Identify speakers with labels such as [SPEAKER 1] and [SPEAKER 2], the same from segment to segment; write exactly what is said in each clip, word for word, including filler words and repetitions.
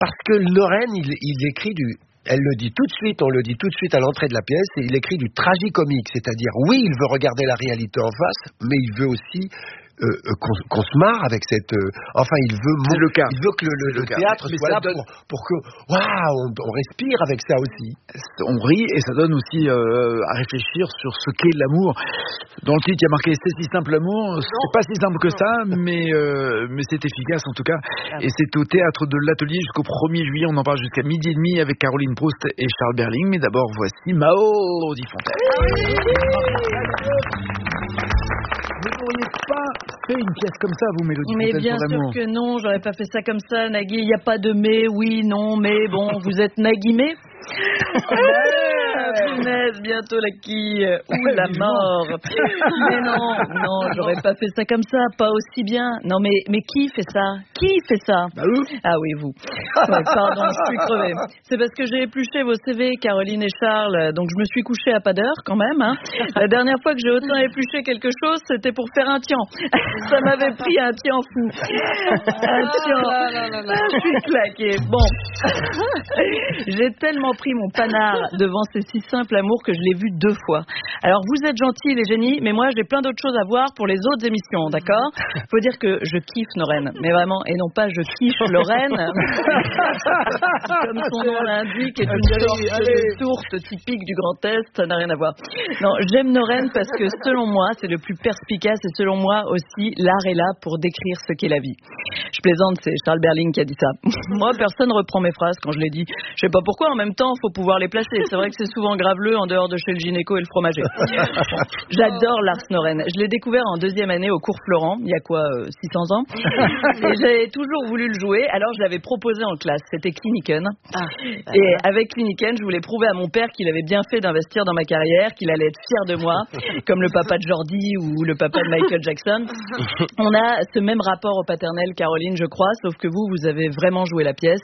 [SPEAKER 1] Parce que Noren, il, il écrit du... Elle le dit tout de suite, on le dit tout de suite à l'entrée de la pièce, et il écrit du tragicomique, c'est-à-dire, oui, il veut regarder la réalité en face, mais il veut aussi euh, qu'on, qu'on se marre avec cette... Euh, enfin, il veut,
[SPEAKER 2] c'est le cas.
[SPEAKER 1] Il veut que le, le, le théâtre
[SPEAKER 2] mais
[SPEAKER 1] soit là
[SPEAKER 2] donne...
[SPEAKER 1] pour, pour que, waouh, on, on respire avec ça aussi.
[SPEAKER 2] On rit, et ça donne aussi euh, à réfléchir sur ce qu'est l'amour. Dans le titre, il y a marqué « C'est si simple l'amour ». C'est pas si simple que ça, mais, euh, mais c'est efficace en tout cas. Et c'est au théâtre de l'Atelier jusqu'au premier juillet. On en parle jusqu'à midi et demi avec Caroline Proust et Charles Berling. Mais d'abord, voici Mao Di Fontaine. Vous n'auriez pas fait une pièce comme ça, vous, Mélodie
[SPEAKER 3] Mais
[SPEAKER 2] Fontaine,
[SPEAKER 3] bien
[SPEAKER 2] sur
[SPEAKER 3] sûr
[SPEAKER 2] l'amour?
[SPEAKER 3] que non, j'aurais pas fait ça comme ça, Nagui. Il n'y a pas de mais, oui, non, mais bon, vous êtes Nagui, mais... Ah, punaise, bientôt la quille ou la mort. Mais non, non, j'aurais pas fait ça comme ça, pas aussi bien. Non, mais, mais qui fait ça? Qui fait ça?
[SPEAKER 2] Bah oui.
[SPEAKER 3] Ah oui, vous. Ouais, pardon, je suis crevée. C'est parce que j'ai épluché vos C V, Caroline et Charles, donc je me suis couchée à pas d'heure quand même. Hein. La dernière fois que j'ai autant épluché quelque chose, c'était pour faire un tian. Ça m'avait pris un tian fou. Un tian. Ah, je suis claquée. Bon. J'ai tellement pris mon panard devant ces si simples amours que je l'ai vu deux fois. Alors vous êtes gentils les génies, mais moi j'ai plein d'autres choses à voir pour les autres émissions, d'accord? Faut dire que je kiffe Noren, mais vraiment, et non pas je kiffe Lorraine, comme son nom l'indique, est une sorte de tourte typique du Grand Est, ça n'a rien à voir. Non, j'aime Noren parce que selon moi, c'est le plus perspicace et selon moi aussi, l'art est là pour décrire ce qu'est la vie. Je plaisante, c'est Charles Berling qui a dit ça. Moi, personne reprend mes phrases quand je les dis. Je sais pas pourquoi, en même temps, faut pouvoir les placer. C'est vrai que c'est souvent graveleux en dehors de chez le gynéco et le fromager. J'adore Lars Noren. Je l'ai découvert en deuxième année au cours Florent, il y a quoi, euh, six cents ans. Et j'avais toujours voulu le jouer, alors je l'avais proposé en classe. C'était Kliniken. Ah, et avec Kliniken, je voulais prouver à mon père qu'il avait bien fait d'investir dans ma carrière, qu'il allait être fier de moi, comme le papa de Jordi ou le papa de Michael Jackson. On a ce même rapport au paternel, Caroline, je crois, sauf que vous, vous avez vraiment joué la pièce.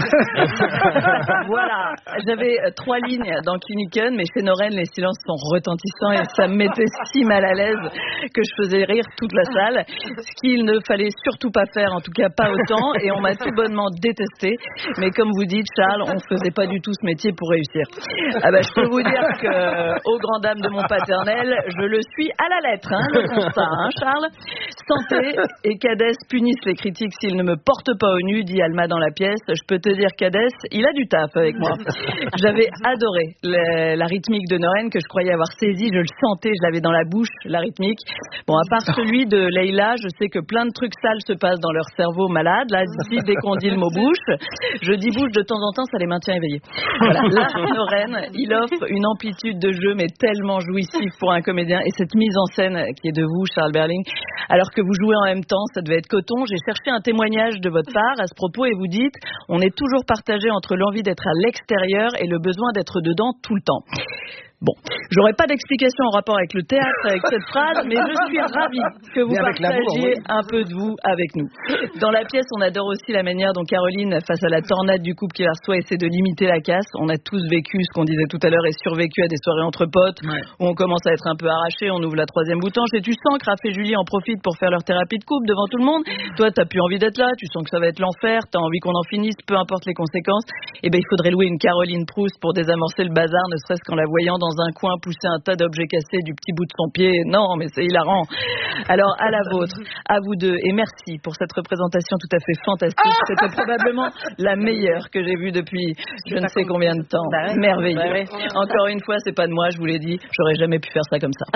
[SPEAKER 3] Voilà, j'avais euh, trois lignes dans Kliniken, mais chez Noren, les silences sont retentissants et ça me mettait si mal à l'aise que je faisais rire toute la salle, ce qu'il ne fallait surtout pas faire, en tout cas pas autant, et on m'a tout bonnement détesté. Mais comme vous dites, Charles, on ne faisait pas du tout ce métier pour réussir. Ah bah, je peux vous dire que, euh, aux grand dames de mon paternel, je le suis à la lettre, hein, le constat, hein, Charles. Santé et Cadès punissent les critiques s'ils ne me portent pas au nu, dit Alma dans la pièce. Je peux te dire, Cadès, il a du taf avec moi. J'avais adoré le, la rythmique de Noren que je croyais avoir saisie, je le sentais, je l'avais dans la bouche, la rythmique. Bon, à part celui de Leïla, je sais que plein de trucs sales se passent dans leur cerveau malade. Là, d'ici, dès qu'on dit le mot bouche, je dis bouche de temps en temps, ça les maintient éveillés. Voilà. Là, Noren, il offre une amplitude de jeu, mais tellement jouissive pour un comédien. Et cette mise en scène qui est de vous, Charles Berling, alors que vous jouez en même temps, ça devait être coton. J'ai cherché un témoignage de votre part à ce propos et vous dites, on est toujours partagé entre l'envie d'être à l'extérieur et le besoin d'être dedans tout le temps. Bon, j'aurais pas d'explication en rapport avec le théâtre, avec cette phrase, mais je suis ravie que vous partagiez oui. un peu de vous avec nous. Dans la pièce, on adore aussi la manière dont Caroline, face à la tornade du couple qui la reçoit, essaie de limiter la casse. On a tous vécu ce qu'on disait tout à l'heure et survécu à des soirées entre potes, ouais. où on commence à être un peu arraché, on ouvre la troisième boutanche et tu sens que Raph et Julie en profitent pour faire leur thérapie de couple devant tout le monde. Toi, t'as plus envie d'être là, tu sens que ça va être l'enfer, t'as envie qu'on en finisse, peu importe les conséquences. Et ben, il faudrait louer une Caroline Proust pour désamorcer le bazar, ne serait-ce qu'en la voyant dans un coin pousser un tas d'objets cassés du petit bout de son pied. Non, mais c'est hilarant. Alors, à la vôtre, à vous deux, et merci pour cette représentation tout à fait fantastique. C'était probablement la meilleure que j'ai vue depuis je ne sais combien de temps. Bah ouais. Merveilleux. Bah ouais. Encore une fois, c'est pas de moi, je vous l'ai dit, j'aurais jamais pu faire ça comme ça.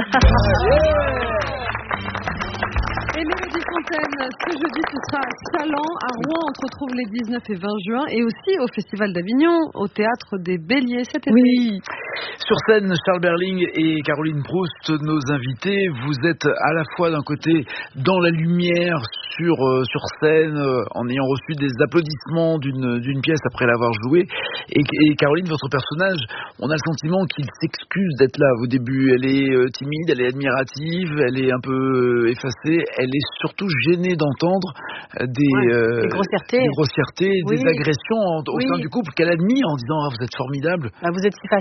[SPEAKER 4] Et Mélodie Fontaine, ce jeudi, ce sera à Salans, à Rouen. On te retrouve les dix-neuf et vingt juin. Et aussi au Festival d'Avignon, au Théâtre des Béliers cet été.
[SPEAKER 2] Oui. Sur scène, Charles Berling et Caroline Proust, nos invités. Vous êtes à la fois d'un côté dans la lumière, sur, euh, sur scène, euh, en ayant reçu des applaudissements d'une, d'une pièce après l'avoir jouée. Et, et Caroline, votre personnage, on a le sentiment qu'il s'excuse d'être là au début. Elle est euh, timide, elle est admirative, elle est un peu euh, effacée. Elle est surtout gênée d'entendre des,
[SPEAKER 4] ouais,
[SPEAKER 2] euh,
[SPEAKER 4] des grossièretés,
[SPEAKER 2] des, grossièretés,
[SPEAKER 4] oui.
[SPEAKER 2] des agressions en, au
[SPEAKER 4] oui.
[SPEAKER 2] sein du couple qu'elle admire en disant ah, vous êtes formidable.
[SPEAKER 4] Bah, vous êtes si fascinant.
[SPEAKER 2] À la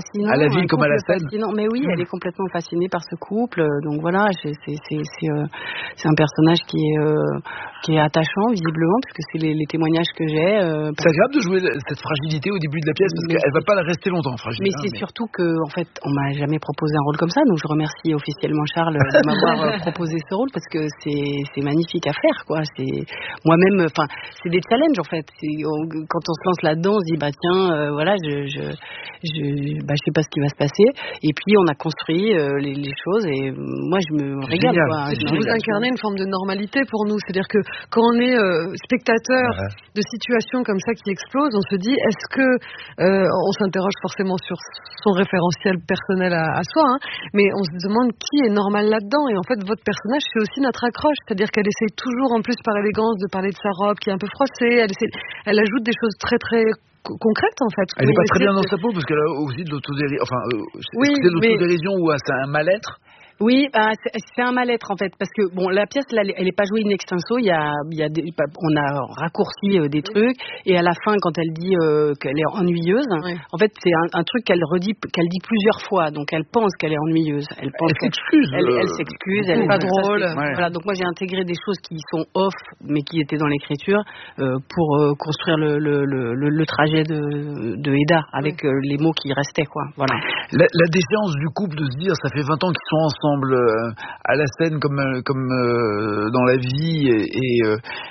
[SPEAKER 2] la ville comme à la scène.
[SPEAKER 5] Fascinant. Mais oui, mmh. elle est complètement fascinée par ce couple. Donc voilà, c'est, c'est, c'est, c'est, euh, c'est un personnage qui est, euh, qui est attachant, visiblement, parce que c'est les, les témoignages que j'ai. Euh,
[SPEAKER 2] c'est agréable de jouer cette fragilité au début de la pièce, parce mais qu'elle ne va pas rester longtemps, fragile.
[SPEAKER 5] Mais hein, c'est mais... surtout que, en fait, on m'a jamais proposé un rôle comme ça, donc je remercie officiellement Charles de m'avoir proposé ce rôle, parce que c'est, c'est magnifique à faire, quoi. C'est, moi-même, enfin, c'est des challenges, en fait. C'est, on, quand on se lance là-dedans, on se dit, bah tiens, euh, voilà, je, je, je, bah, je sais pas ce qui va se passer. Et puis, on a construit euh, les, les choses, et moi, je me
[SPEAKER 2] c'est
[SPEAKER 5] régale,
[SPEAKER 2] génial.
[SPEAKER 5] quoi.
[SPEAKER 4] C'est vous incarnez une forme de normalité pour nous, c'est-à-dire que quand on est euh, spectateur ouais. de situations comme ça qui explosent, on se dit, est-ce que, euh, on s'interroge forcément sur son référentiel personnel à, à soi, hein, mais on se demande qui est normal là-dedans. Et en fait, votre personnage, c'est aussi notre accroche, c'est-à-dire qu'elle essaie toujours, en plus par élégance, de parler de sa robe qui est un peu froissée. Elle, essaie, elle ajoute des choses très très concrète en fait.
[SPEAKER 2] Elle n'est pas très bien dans sa peau parce qu'elle a aussi de l'autodérision, enfin, euh, oui, est-ce que c'est de l'autodérision mais... ou c'est un mal-être?
[SPEAKER 5] Oui, bah, c'est, c'est un mal-être en fait, parce que bon, la pièce, là, elle est pas jouée in extenso. Il y a, il y a des, on a raccourci euh, des trucs, et à la fin, quand elle dit euh, qu'elle est ennuyeuse, oui. en fait, c'est un, un truc qu'elle redit, qu'elle dit plusieurs fois. Donc, elle pense qu'elle est ennuyeuse. Elle pense.
[SPEAKER 2] Elle s'excuse.
[SPEAKER 5] Elle, elle s'excuse. Elle
[SPEAKER 4] est pas drôle.
[SPEAKER 5] Ça, ouais. Voilà. Donc, moi, j'ai intégré des choses qui sont off, mais qui étaient dans l'écriture, euh, pour euh, construire le, le, le, le, le trajet de, de Eda avec oui. euh, les mots qui restaient, quoi. Voilà.
[SPEAKER 2] La, la déchéance du couple de se dire, ça fait vingt ans qu'ils sont ensemble. Euh, à la scène comme, comme euh, dans la vie et, et euh,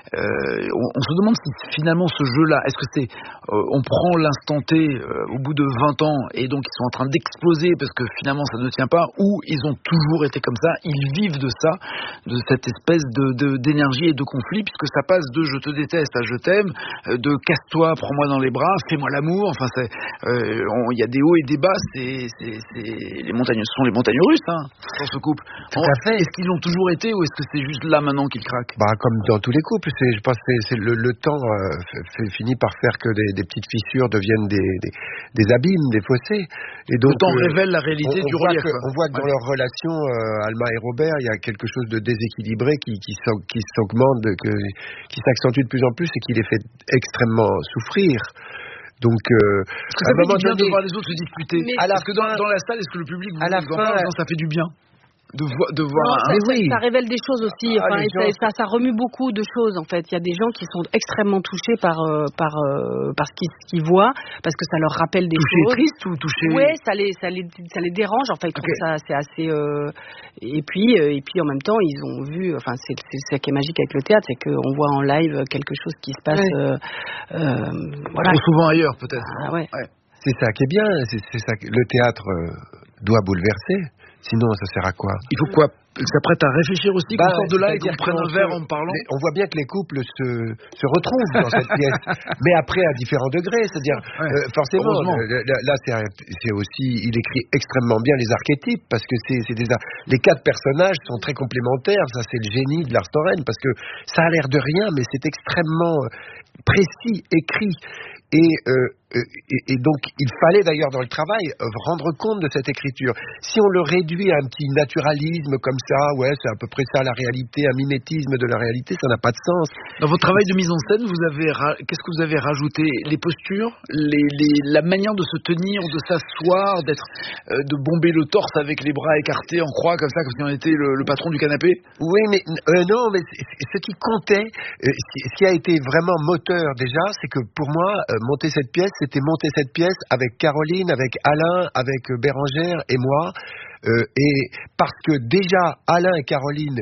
[SPEAKER 2] on, on se demande si finalement ce jeu-là, est-ce que c'est euh, on prend l'instant T euh, au bout de vingt ans et donc ils sont en train d'exploser parce que finalement ça ne tient pas, ou ils ont toujours été comme ça, ils vivent de ça, de cette espèce de, de, d'énergie et de conflit, puisque ça passe de je te déteste à je t'aime, de casse-toi, prends-moi dans les bras, fais-moi l'amour, enfin il euh, y a des hauts et des bas, c'est, c'est, c'est les montagnes, ce sont les montagnes russes hein, dans ce couple.
[SPEAKER 1] Tout à fait.
[SPEAKER 2] Est-ce qu'ils l'ont toujours été ou est-ce que c'est juste là maintenant qu'ils craquent?
[SPEAKER 1] Bah comme dans tous les couples, c'est, je pense que c'est, c'est le, le temps euh, fait, finit par faire que des, des petites fissures deviennent des, des, des abîmes, des fossés.
[SPEAKER 2] Et donc, le temps euh, révèle la réalité
[SPEAKER 1] on, on
[SPEAKER 2] du relief.
[SPEAKER 1] Que, on voit que ouais. dans leur relation, euh, Alma et Robert, il y a quelque chose de déséquilibré qui, qui, qui s'augmente, que, qui s'accentue de plus en plus et qui les fait extrêmement souffrir. Donc, euh,
[SPEAKER 2] est-ce que ça fait du bien donné, de voir les autres se discuter?
[SPEAKER 1] Mais
[SPEAKER 2] à la Est-ce que dans, dans la salle, est-ce que le public vous,
[SPEAKER 1] à la
[SPEAKER 2] vous
[SPEAKER 1] fin,
[SPEAKER 2] en parle? Non, ça fait du bien. De, vo- de voir
[SPEAKER 5] non,
[SPEAKER 2] un...
[SPEAKER 5] ça, oui. ça, ça révèle des choses aussi
[SPEAKER 1] ah,
[SPEAKER 5] enfin,
[SPEAKER 1] gens...
[SPEAKER 5] ça, ça, ça remue beaucoup de choses en fait. Il y a des gens qui sont extrêmement touchés par, euh, par, euh, par ce, qu'ils, ce qu'ils voient, parce que ça leur rappelle des
[SPEAKER 2] touché
[SPEAKER 5] choses.
[SPEAKER 2] Triste ou touché
[SPEAKER 5] oui, ça les, ça, les, ça les dérange enfin, ils okay. trouvent ça c'est assez euh... et, puis, euh, et puis en même temps ils ont vu, enfin c'est, c'est ça qui est magique avec le théâtre, c'est qu'on voit en live quelque chose qui se passe oui. euh, euh, voilà.
[SPEAKER 2] Trop souvent ailleurs peut-être
[SPEAKER 5] ah, ouais.
[SPEAKER 1] Ouais. C'est ça qui est bien, c'est, c'est ça que le théâtre euh, doit bouleverser. Sinon, ça sert à quoi?
[SPEAKER 2] Il faut quoi? Ça prête à réfléchir aussi, bah, qu'on sorte de là et qu'on prenne un verre en me parlant.
[SPEAKER 1] On voit bien que les couples se, se retrouvent dans cette pièce, mais après à différents degrés. C'est-à-dire, ouais, euh, forcément, le, le, là, c'est, c'est aussi, il écrit extrêmement bien les archétypes, parce que c'est, c'est des, les quatre personnages sont très complémentaires. Ça, c'est le génie de Lars Noren, parce que ça a l'air de rien, mais c'est extrêmement précis, écrit. Et, euh, et, et donc, il fallait d'ailleurs dans le travail rendre compte de cette écriture. Si on le réduit à un petit naturalisme comme ça, ouais, c'est à peu près ça la réalité, un mimétisme de la réalité, ça n'a pas de sens.
[SPEAKER 2] Dans votre travail de mise en scène, vous avez ra... qu'est-ce que vous avez rajouté? Les postures, les, les, la manière de se tenir, de s'asseoir, d'être, euh, de bomber le torse avec les bras écartés en croix comme ça, comme si on était le, le patron du canapé?
[SPEAKER 1] Oui, mais euh, non, mais ce qui comptait, euh, ce qui a été vraiment moteur déjà, c'est que pour moi, euh, monter cette pièce, c'était monter cette pièce avec Caroline, avec Alain, avec Bérangère et moi. Euh, et parce que déjà, Alain et Caroline,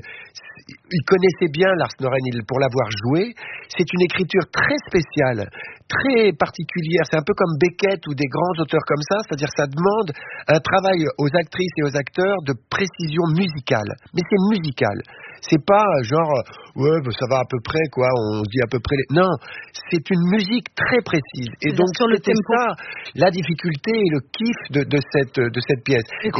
[SPEAKER 1] ils connaissaient bien Lars Noren pour l'avoir joué. C'est une écriture très spéciale, très particulière. C'est un peu comme Beckett ou des grands auteurs comme ça. C'est-à-dire que ça demande un travail aux actrices et aux acteurs de précision musicale. Mais c'est musical. C'est pas genre, ouais, bah, ça va à peu près, quoi, on dit à peu près... Les... Non, c'est une musique très précise. Et donc,
[SPEAKER 5] sur le
[SPEAKER 1] c'était
[SPEAKER 5] tempo.
[SPEAKER 1] ça, la difficulté et le kiff de, de, cette, de cette pièce.
[SPEAKER 4] Et,
[SPEAKER 1] et moi, en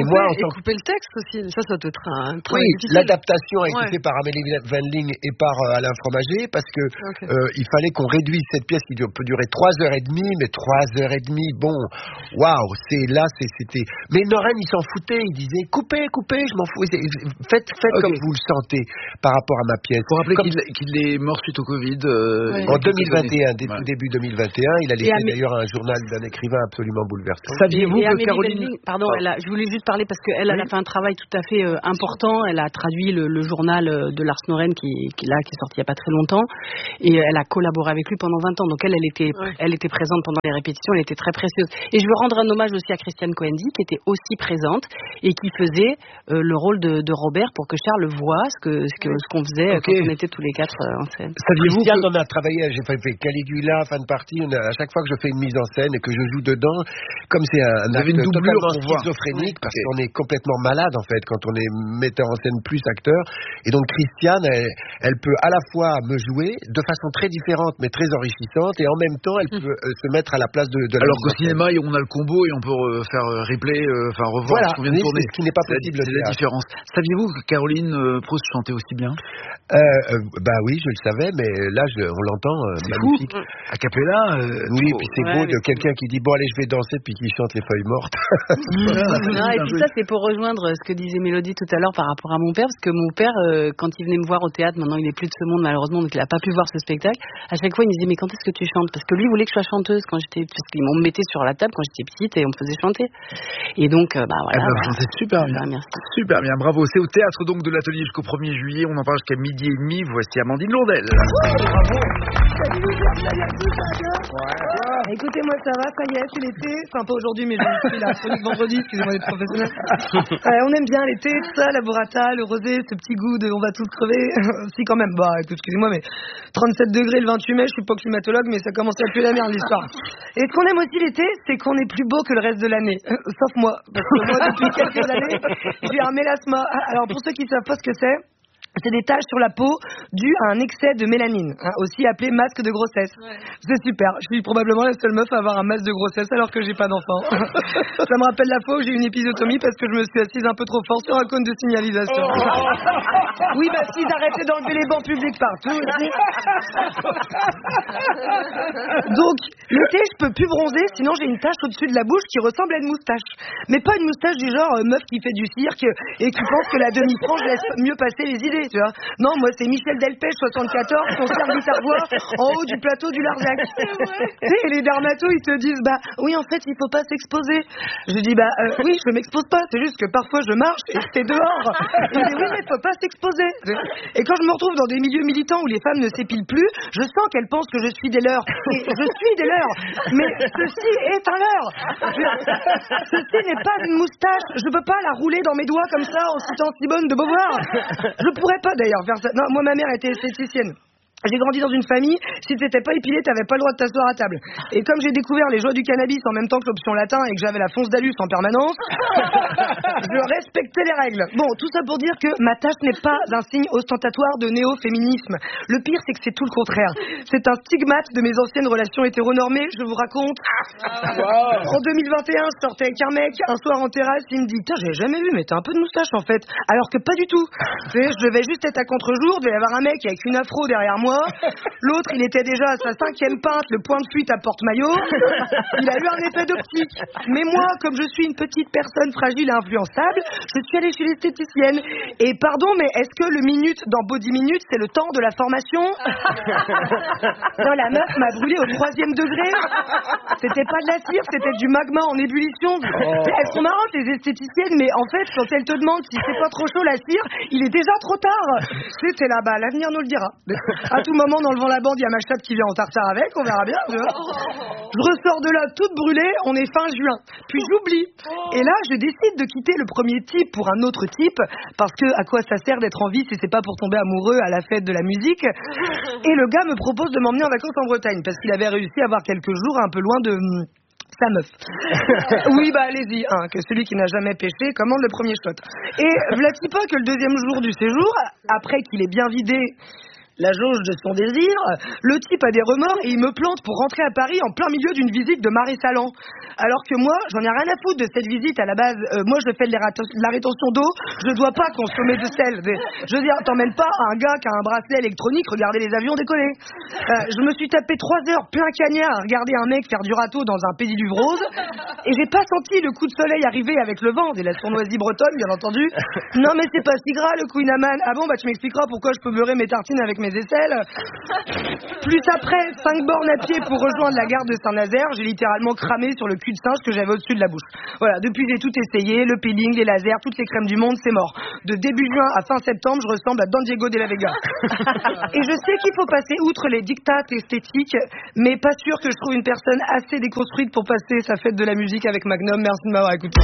[SPEAKER 4] découper le texte aussi. Ça, ça doit être un travail
[SPEAKER 1] Oui,
[SPEAKER 4] difficile.
[SPEAKER 1] l'adaptation a été
[SPEAKER 4] Ouais.
[SPEAKER 1] faite par Amélie Wendling et par euh, Alain Fromager parce que
[SPEAKER 4] Okay.
[SPEAKER 1] euh, il fallait qu'on réduise cette pièce qui dure, peut durer trois heures et demie, mais trois heures et demie, bon, waouh, c'est là, c'est, c'était. Mais Noren, il s'en foutait, il disait coupez, coupez, je m'en fous. Faites, faites
[SPEAKER 2] Okay.
[SPEAKER 1] comme vous le sentez par rapport à ma pièce.
[SPEAKER 2] Pour rappeler
[SPEAKER 1] Comme...
[SPEAKER 2] qu'il, qu'il est mort suite au Covid. Euh,
[SPEAKER 4] Ouais.
[SPEAKER 1] En deux mille vingt et un, dès
[SPEAKER 2] ouais.
[SPEAKER 1] tout début deux mille vingt et un, il a laissé
[SPEAKER 5] Amé...
[SPEAKER 1] d'ailleurs un journal d'un écrivain absolument bouleversant.
[SPEAKER 2] Saviez-vous
[SPEAKER 5] et, et
[SPEAKER 2] que
[SPEAKER 5] Amélie
[SPEAKER 2] Caroline...
[SPEAKER 5] Wendling, pardon,
[SPEAKER 2] oh.
[SPEAKER 5] elle a, je voulais juste parler parce qu'elle
[SPEAKER 2] oui.
[SPEAKER 5] elle a fait un travail tout à fait euh, important. Elle a traduit le, le journal de Lars Noren qui, qui, là, qui est sorti il n'y a pas très longtemps. Et elle a collaboré avec lui pendant vingt ans. Donc elle, elle était,
[SPEAKER 4] ouais.
[SPEAKER 5] elle était présente pendant les répétitions. Elle était très précieuse. Et je veux rendre un hommage aussi à Christiane Coendi qui était aussi présente et qui faisait euh, le rôle de, de Robert pour que Charles voie ce, que, ce, que, ce qu'on faisait
[SPEAKER 2] okay.
[SPEAKER 5] quand on était tous les quatre euh, en scène.
[SPEAKER 2] Saviez-vous
[SPEAKER 1] Christiane,
[SPEAKER 2] que...
[SPEAKER 1] on a travaillé, j'ai fait, fait Caligula, fan party, on a, à chaque fois que je fais une mise en scène et que je joue dedans, comme c'est un, un acte
[SPEAKER 2] une doublure
[SPEAKER 1] totalement
[SPEAKER 2] pour voir.
[SPEAKER 1] schizophrénique,
[SPEAKER 2] Oui.
[SPEAKER 1] parce
[SPEAKER 2] Okay.
[SPEAKER 1] qu'on est complètement malade en fait quand on est metteur en scène plus acteur, et donc Christiane, elle, elle peut à la fois me jouer de façon très différente mais très enrichissante, et en même temps elle peut euh, se mettre à la place de, de la
[SPEAKER 2] Alors
[SPEAKER 1] mise
[SPEAKER 2] qu'au
[SPEAKER 1] en scène.
[SPEAKER 2] cinéma, on a le combo et on peut euh, faire euh, replay, enfin euh, revoir
[SPEAKER 1] Voilà,
[SPEAKER 2] ce qu'on vient de
[SPEAKER 1] oui,
[SPEAKER 2] tourner.
[SPEAKER 1] c'est ce qui n'est pas
[SPEAKER 2] C'est
[SPEAKER 1] possible.
[SPEAKER 2] la, c'est la différence. Saviez-vous que Caroline euh, Proust chantait aussi bien?
[SPEAKER 1] euh, euh, Bah oui, je le savais, mais là je, on l'entend, euh,
[SPEAKER 2] C'est
[SPEAKER 1] magnifique.
[SPEAKER 2] fou. A cappella. Euh,
[SPEAKER 1] Oui,
[SPEAKER 2] trop...
[SPEAKER 1] puis c'est
[SPEAKER 5] ouais,
[SPEAKER 1] beau de
[SPEAKER 5] mais...
[SPEAKER 1] quelqu'un qui dit bon allez je vais danser puis qui chante les feuilles mortes.
[SPEAKER 5] Non, et puis ça c'est pour rejoindre ce que disait Mélodie tout à l'heure par rapport à mon père, parce que mon père euh, quand il venait me voir au théâtre, maintenant il est plus de ce monde malheureusement, donc il a pas pu voir ce spectacle, à chaque fois il me disait mais quand est-ce que tu chantes, parce que lui voulait que je sois chanteuse quand j'étais, parce qu'ils m'ont mettait sur la table quand j'étais petite et on me faisait chanter, et donc euh, bah voilà.
[SPEAKER 2] Elle
[SPEAKER 5] bah,
[SPEAKER 2] chantait super bien.
[SPEAKER 5] bah, merci.
[SPEAKER 2] Super bien, bravo. C'est au théâtre donc de l'Atelier jusqu'au premier juillet, on en parle jusqu'à midi et demi. Voici Amandine Lourdel.
[SPEAKER 6] Écoutez-moi, ça va, ça y est, c'est l'été. Enfin, pas aujourd'hui, mais je suis la chronique vendredi, excusez-moi d'être professionnel. Euh, on aime bien l'été, tout ça, la burrata, le rosé, ce petit goût de on va tous crever. Si, quand même. Bah, écoute, excusez-moi, mais trente-sept degrés le vingt-huit mai, je suis pas climatologue, mais ça commence à puer la merde, l'histoire. Et ce qu'on aime aussi l'été, c'est qu'on est plus beau que le reste de l'année. Sauf moi. Parce que moi, depuis quelques années, j'ai un mélasma. Alors, pour ceux qui savent pas ce que c'est, c'est des taches sur la peau dues à un excès de mélanine, hein, aussi appelé masque de grossesse. Ouais. C'est super. Je suis probablement la seule meuf à avoir un masque de grossesse alors que j'ai pas d'enfant. Ça me rappelle la fois où j'ai eu une épisiotomie parce que je me suis assise un peu trop fort sur un cône de signalisation. Oh. Oui, bah si, arrêtez d'enlever les bancs publics partout. Donc, l'été, je peux plus bronzer, sinon j'ai une tache au-dessus de la bouche qui ressemble à une moustache. Mais pas une moustache du genre euh, meuf qui fait du cirque et qui pense que la demi-frange laisse mieux passer les idées. Tu vois. Non, moi c'est Michel Delpech, soixante-quatorze, concert guitare-voix en haut du plateau du Larzac. Et les dermatos ils te disent bah oui en fait il faut pas s'exposer. Je dis bah euh, oui je m'expose pas, c'est juste que parfois je marche et c'est dehors. Ils disent oui mais faut pas s'exposer. Et quand je me retrouve dans des milieux militants où les femmes ne s'épilent plus, je sens qu'elles pensent que je suis des leurs. Et je suis des leurs. Mais ceci est un leurre. Ceci n'est pas une moustache. Je peux pas la rouler dans mes doigts comme ça en citant Simone de Beauvoir. Je pourrais pas d'ailleurs faire ça. Non, moi ma mère était esthéticienne. J'ai grandi dans une famille, si t'étais pas épilé, t'avais pas le droit de t'asseoir à table. Et comme j'ai découvert les joies du cannabis en même temps que l'option latin et que j'avais la fonce d'Alus en permanence, je respectais les règles. Bon, tout ça pour dire que ma tâche n'est pas un signe ostentatoire de néo-féminisme. Le pire, c'est que c'est tout le contraire. C'est un stigmate de mes anciennes relations hétéronormées, je vous raconte. Wow. En deux mille vingt et un, je sortais avec un mec, un soir en terrasse, il me dit « Putain, j'avais jamais vu, mais t'as un peu de moustache en fait. » Alors que pas du tout. Tu sais, je devais juste être à contre-jour, devait y avoir un mec avec une afro derrière moi. L'autre, il était déjà à sa cinquième pinte, le point de fuite à porte-maillot. Il a eu un effet d'optique. Mais moi, comme je suis une petite personne fragile et influençable, je suis allée chez l'esthéticienne. Et pardon, mais est-ce que le minute dans Body Minute, c'est le temps de la formation? Non, la meuf m'a brûlé au troisième degré. C'était pas de la cire, c'était du magma en ébullition. Oh. Elles sont marrantes, les esthéticiennes, mais en fait, quand elles te demandent si c'est pas trop chaud la cire, il est déjà trop tard. C'était là-bas, l'avenir nous le dira. À tout moment, en enlevant la bande, il y a ma chatte qui vient en tartare avec, on verra bien. Je, je ressors de là toute brûlée, on est fin juin. Puis j'oublie. Et là, je décide de quitter le premier type pour un autre type, parce que à quoi ça sert d'être en vie si c'est pas pour tomber amoureux à la fête de la musique. Et le gars me propose de m'emmener en vacances en Bretagne, parce qu'il avait réussi à avoir quelques jours un peu loin de... sa meuf. Oui, bah allez-y, hein, que celui qui n'a jamais pêché commande le premier shot. Et v'là-t-il pas que le deuxième jour du séjour, après qu'il ait bien vidé la jauge de son désir. Le type a des remords et il me plante pour rentrer à Paris en plein milieu d'une visite de Marie Salan. Alors que moi, j'en ai rien à foutre de cette visite à la base. Euh, moi, je fais de la, de la rétention d'eau, je dois pas consommer de sel. Je veux dire, t'emmènes pas un gars qui a un bracelet électronique regarder les avions décoller. Euh, je me suis tapé trois heures plein cagnard à regarder un mec faire du râteau dans un pédiluve rose et j'ai pas senti le coup de soleil arriver avec le vent et la sournoisie bretonne, bien entendu. Non mais c'est pas si gras le Queen Amman. Ah bon, bah tu m'expliqueras pourquoi je peux beurrer mes tartines avec mes aisselles. Plus après, cinq bornes à pied pour rejoindre la gare de Saint-Nazaire, j'ai littéralement cramé sur le cul de singe que j'avais au-dessus de la bouche. Voilà, depuis j'ai tout essayé, le peeling, les lasers, toutes les crèmes du monde, c'est mort. De début juin à fin septembre, je ressemble à Don Diego de la Vega. Et je sais qu'il faut passer outre les dictats esthétiques, mais pas sûr que je trouve une personne assez déconstruite pour passer sa fête de la musique avec Magnum. Merci de m'avoir écouté.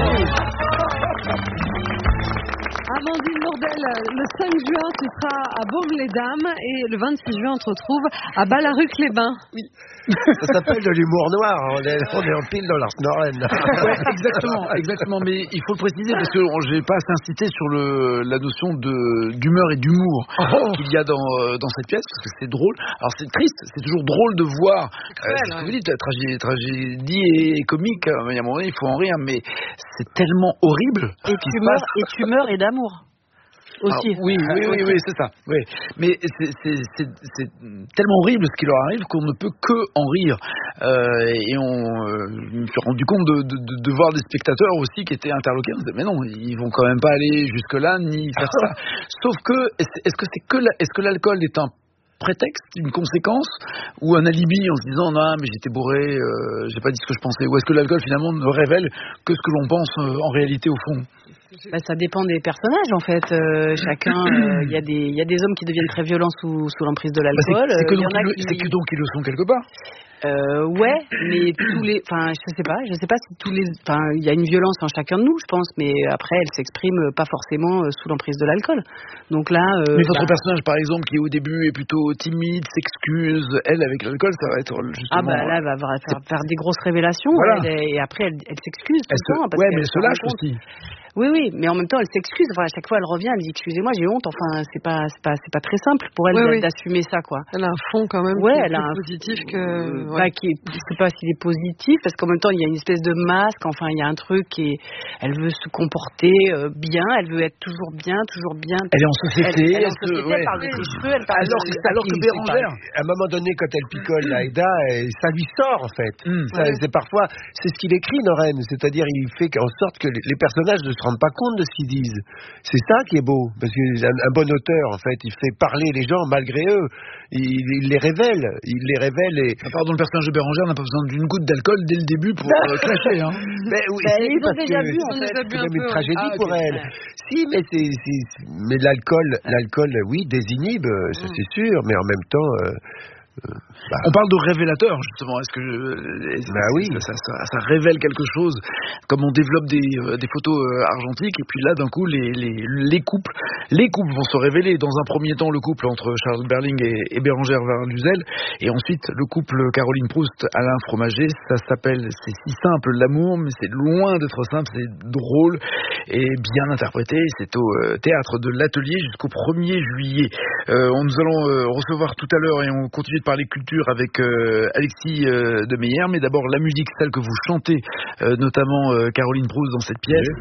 [SPEAKER 4] Amandine Bourdelle, le cinq juin, tu seras à Baume-les-Dames et le vingt-six juin, on te retrouve à Ballaruc-les-Bains. Oui.
[SPEAKER 1] Ça s'appelle de l'humour noir, on est, on est en pile dans l'Ars Noren.
[SPEAKER 2] Ouais, exactement, exactement, mais il faut le préciser parce que je n'ai pas assez insisté sur le, la notion de, d'humeur et d'humour oh. qu'il y a dans, dans cette pièce, parce que c'est drôle. Alors c'est triste, c'est toujours drôle de voir, euh, ce que vous dites, la tragédie, tragédie et comique, il y a un moment donné, il faut en rire, mais c'est tellement horrible.
[SPEAKER 5] Et tumeur, et tumeur et d'amour. Aussi.
[SPEAKER 2] Ah, oui, oui, oui, oui, c'est ça. Oui. Mais c'est, c'est, c'est, c'est tellement horrible ce qui leur arrive qu'on ne peut que en rire. Euh, et on, euh, je me suis rendu compte de, de, de, de voir des spectateurs aussi qui étaient interloqués. On se disait, mais non, ils vont quand même pas aller jusque-là ni faire ça. Sauf que, est-ce que c'est que, la, est-ce que l'alcool est un prétexte, une conséquence ou un alibi en se disant non mais j'étais bourré, euh, j'ai pas dit ce que je pensais, ou est-ce que l'alcool finalement ne révèle que ce que l'on pense euh, en réalité au fond?
[SPEAKER 5] Bah, ça dépend des personnages en fait. Euh, chacun, il euh, y a des, il y a des hommes qui deviennent très violents sous, sous l'emprise de l'alcool.
[SPEAKER 2] Bah, c'est, c'est, que
[SPEAKER 5] euh,
[SPEAKER 2] donc, qui... c'est que donc ils le sont quelque part.
[SPEAKER 5] Euh, ouais, mais tous les, enfin, je sais pas, je sais pas si tous les, enfin, il y a une violence en chacun de nous, je pense, mais après, elle s'exprime pas forcément sous l'emprise de l'alcool. Donc là, euh,
[SPEAKER 2] mais votre
[SPEAKER 5] bah,
[SPEAKER 2] personnage, par exemple, qui au début est plutôt timide, s'excuse, elle avec l'alcool, ça va être justement.
[SPEAKER 5] Ah bah là, elle va faire, faire des grosses révélations, voilà. elle, et après, elle, elle s'excuse tout le temps.
[SPEAKER 2] Parce ouais, mais elle se lâche aussi.
[SPEAKER 5] Oui, oui, mais en même temps, elle s'excuse. Enfin, à chaque fois, elle revient, elle dit excusez-moi, j'ai honte. Enfin, c'est pas, c'est pas, c'est pas très simple pour elle oui, d'assumer oui. ça, quoi.
[SPEAKER 4] Elle a un fond quand même.
[SPEAKER 5] Ouais,
[SPEAKER 4] qui
[SPEAKER 5] elle
[SPEAKER 4] est
[SPEAKER 5] a un
[SPEAKER 4] positif que.
[SPEAKER 5] Euh, ouais. Bah, qui est, je sais pas s'il est positif, parce qu'en même temps, il y a une espèce de masque. Enfin, il y a un truc qui est, elle veut se comporter euh, bien, elle veut être toujours bien, toujours bien.
[SPEAKER 2] Elle est en société.
[SPEAKER 5] Elle, elle est en société. Ouais. Elle parle de ses cheveux, elle parle
[SPEAKER 1] alors,
[SPEAKER 5] de
[SPEAKER 1] c'est, alors que Bérangère, à un moment donné, quand elle picole Aïda, ça lui sort en fait. Mm. Ça, ouais. C'est parfois, c'est ce qu'il écrit, Noren, c'est-à-dire il fait en sorte que les personnages ne se rendent pas compte de ce qu'ils disent. C'est ça qui est beau, parce qu'un un bon auteur, en fait, il fait parler les gens malgré eux. Il, il les révèle, il les révèle et.
[SPEAKER 2] Pardon, le personnage de Bérangère n'a pas besoin d'une goutte d'alcool dès le début pour euh, clasher, hein.
[SPEAKER 1] Mais oui,
[SPEAKER 5] bah,
[SPEAKER 1] si,
[SPEAKER 5] ils
[SPEAKER 1] parce
[SPEAKER 5] ont déjà
[SPEAKER 1] que
[SPEAKER 5] vu, en fait.
[SPEAKER 1] c'est même une tragédie
[SPEAKER 5] ah,
[SPEAKER 1] pour
[SPEAKER 5] okay.
[SPEAKER 1] elle. Ouais. Si, mais c'est, c'est, mais l'alcool, l'alcool, oui, désinhibe, ça c'est sûr, mais en même temps. Euh,
[SPEAKER 2] Euh, bah, on parle de révélateur justement. Est-ce que je,
[SPEAKER 1] bah oui,
[SPEAKER 2] ça, ça, ça révèle quelque chose, comme on développe des, euh, des photos euh, argentiques et puis là d'un coup les, les, les couples, les couples vont se révéler. Dans un premier temps le couple entre Charles Berling et, et Bérangère Varluzel, et ensuite le couple Caroline Proust Alain Fromager. Ça s'appelle, c'est si simple l'amour, mais c'est loin d'être simple. C'est drôle et bien interprété. C'est au euh, théâtre de l'Atelier jusqu'au premier juillet. Euh, on, nous allons euh, recevoir tout à l'heure et on continue de parler culture avec euh, Alexis euh, de Meyer, mais d'abord la musique, celle que vous chantez, euh, notamment euh, Caroline Proust dans cette pièce.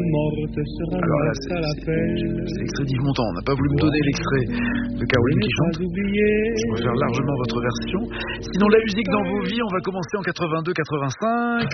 [SPEAKER 2] Alors là, c'est, c'est, c'est l'extrait d'Yves Montand. On n'a pas voulu me donner l'extrait de Caroline qui chante. Je préfère largement votre version. Sinon, la musique dans vos vies, on va commencer en quatre-vingt-deux quatre-vingt-cinq.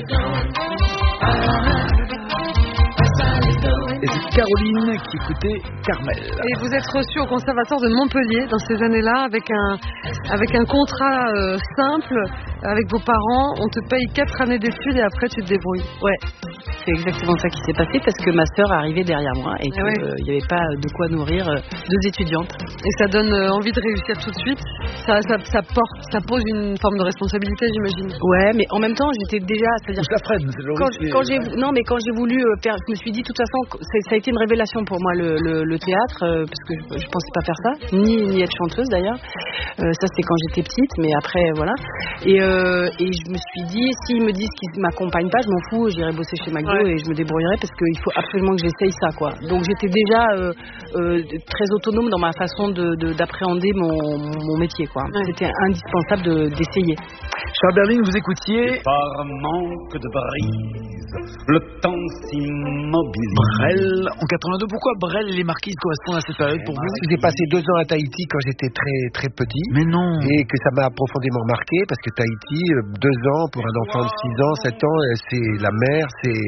[SPEAKER 2] Et c'est Caroline qui écoutait Carmel.
[SPEAKER 4] Et vous êtes reçu au Conservatoire de Montpellier dans ces années-là avec un, avec un contrat euh, simple avec vos parents. On te paye quatre années d'études et après tu te débrouilles.
[SPEAKER 5] Ouais, c'est exactement ça qui s'est passé parce que ma sœur arrivait derrière moi et qu'il ouais. n'y euh, avait pas de quoi nourrir euh, deux étudiantes.
[SPEAKER 4] Et ça donne euh, envie de réussir tout de suite. Ça, ça, ça, porte, ça pose une forme de responsabilité, j'imagine.
[SPEAKER 5] Ouais, mais en même temps, j'étais déjà... C'est-à-dire
[SPEAKER 2] ça freine, c'est
[SPEAKER 5] quand, quand j'ai, non, mais quand j'ai voulu euh, faire... Je me suis dit, de toute façon, ça a été une révélation pour moi, le, le, le théâtre, euh, parce que je, je pensais pas faire ça, ni, ni être chanteuse d'ailleurs. Euh, ça, c'était quand j'étais petite, mais après, voilà. Et, euh, et je me suis dit, s'ils me disent qu'ils m'accompagnent pas, je m'en fous, j'irai bosser chez McDo, ouais. et je me débrouillerai parce qu'il faut absolument que j'essaye ça, quoi. Donc j'étais déjà euh, euh, très autonome dans ma façon de, de, d'appréhender mon, mon métier, quoi. Ouais. C'était indispensable de, d'essayer.
[SPEAKER 2] Charles Berling, vous écoutiez.
[SPEAKER 7] Par manque de brise, le temps s'immobilise.
[SPEAKER 2] Brel en quatre-vingt-deux. Pourquoi Brel et les Marquises correspondent à cette période pour vous?
[SPEAKER 1] J'ai passé deux ans à Tahiti quand j'étais très très petit.
[SPEAKER 2] Mais non.
[SPEAKER 1] Et que ça m'a profondément marqué parce que Tahiti, deux ans pour un enfant de six ans, sept ans, c'est la mer, c'est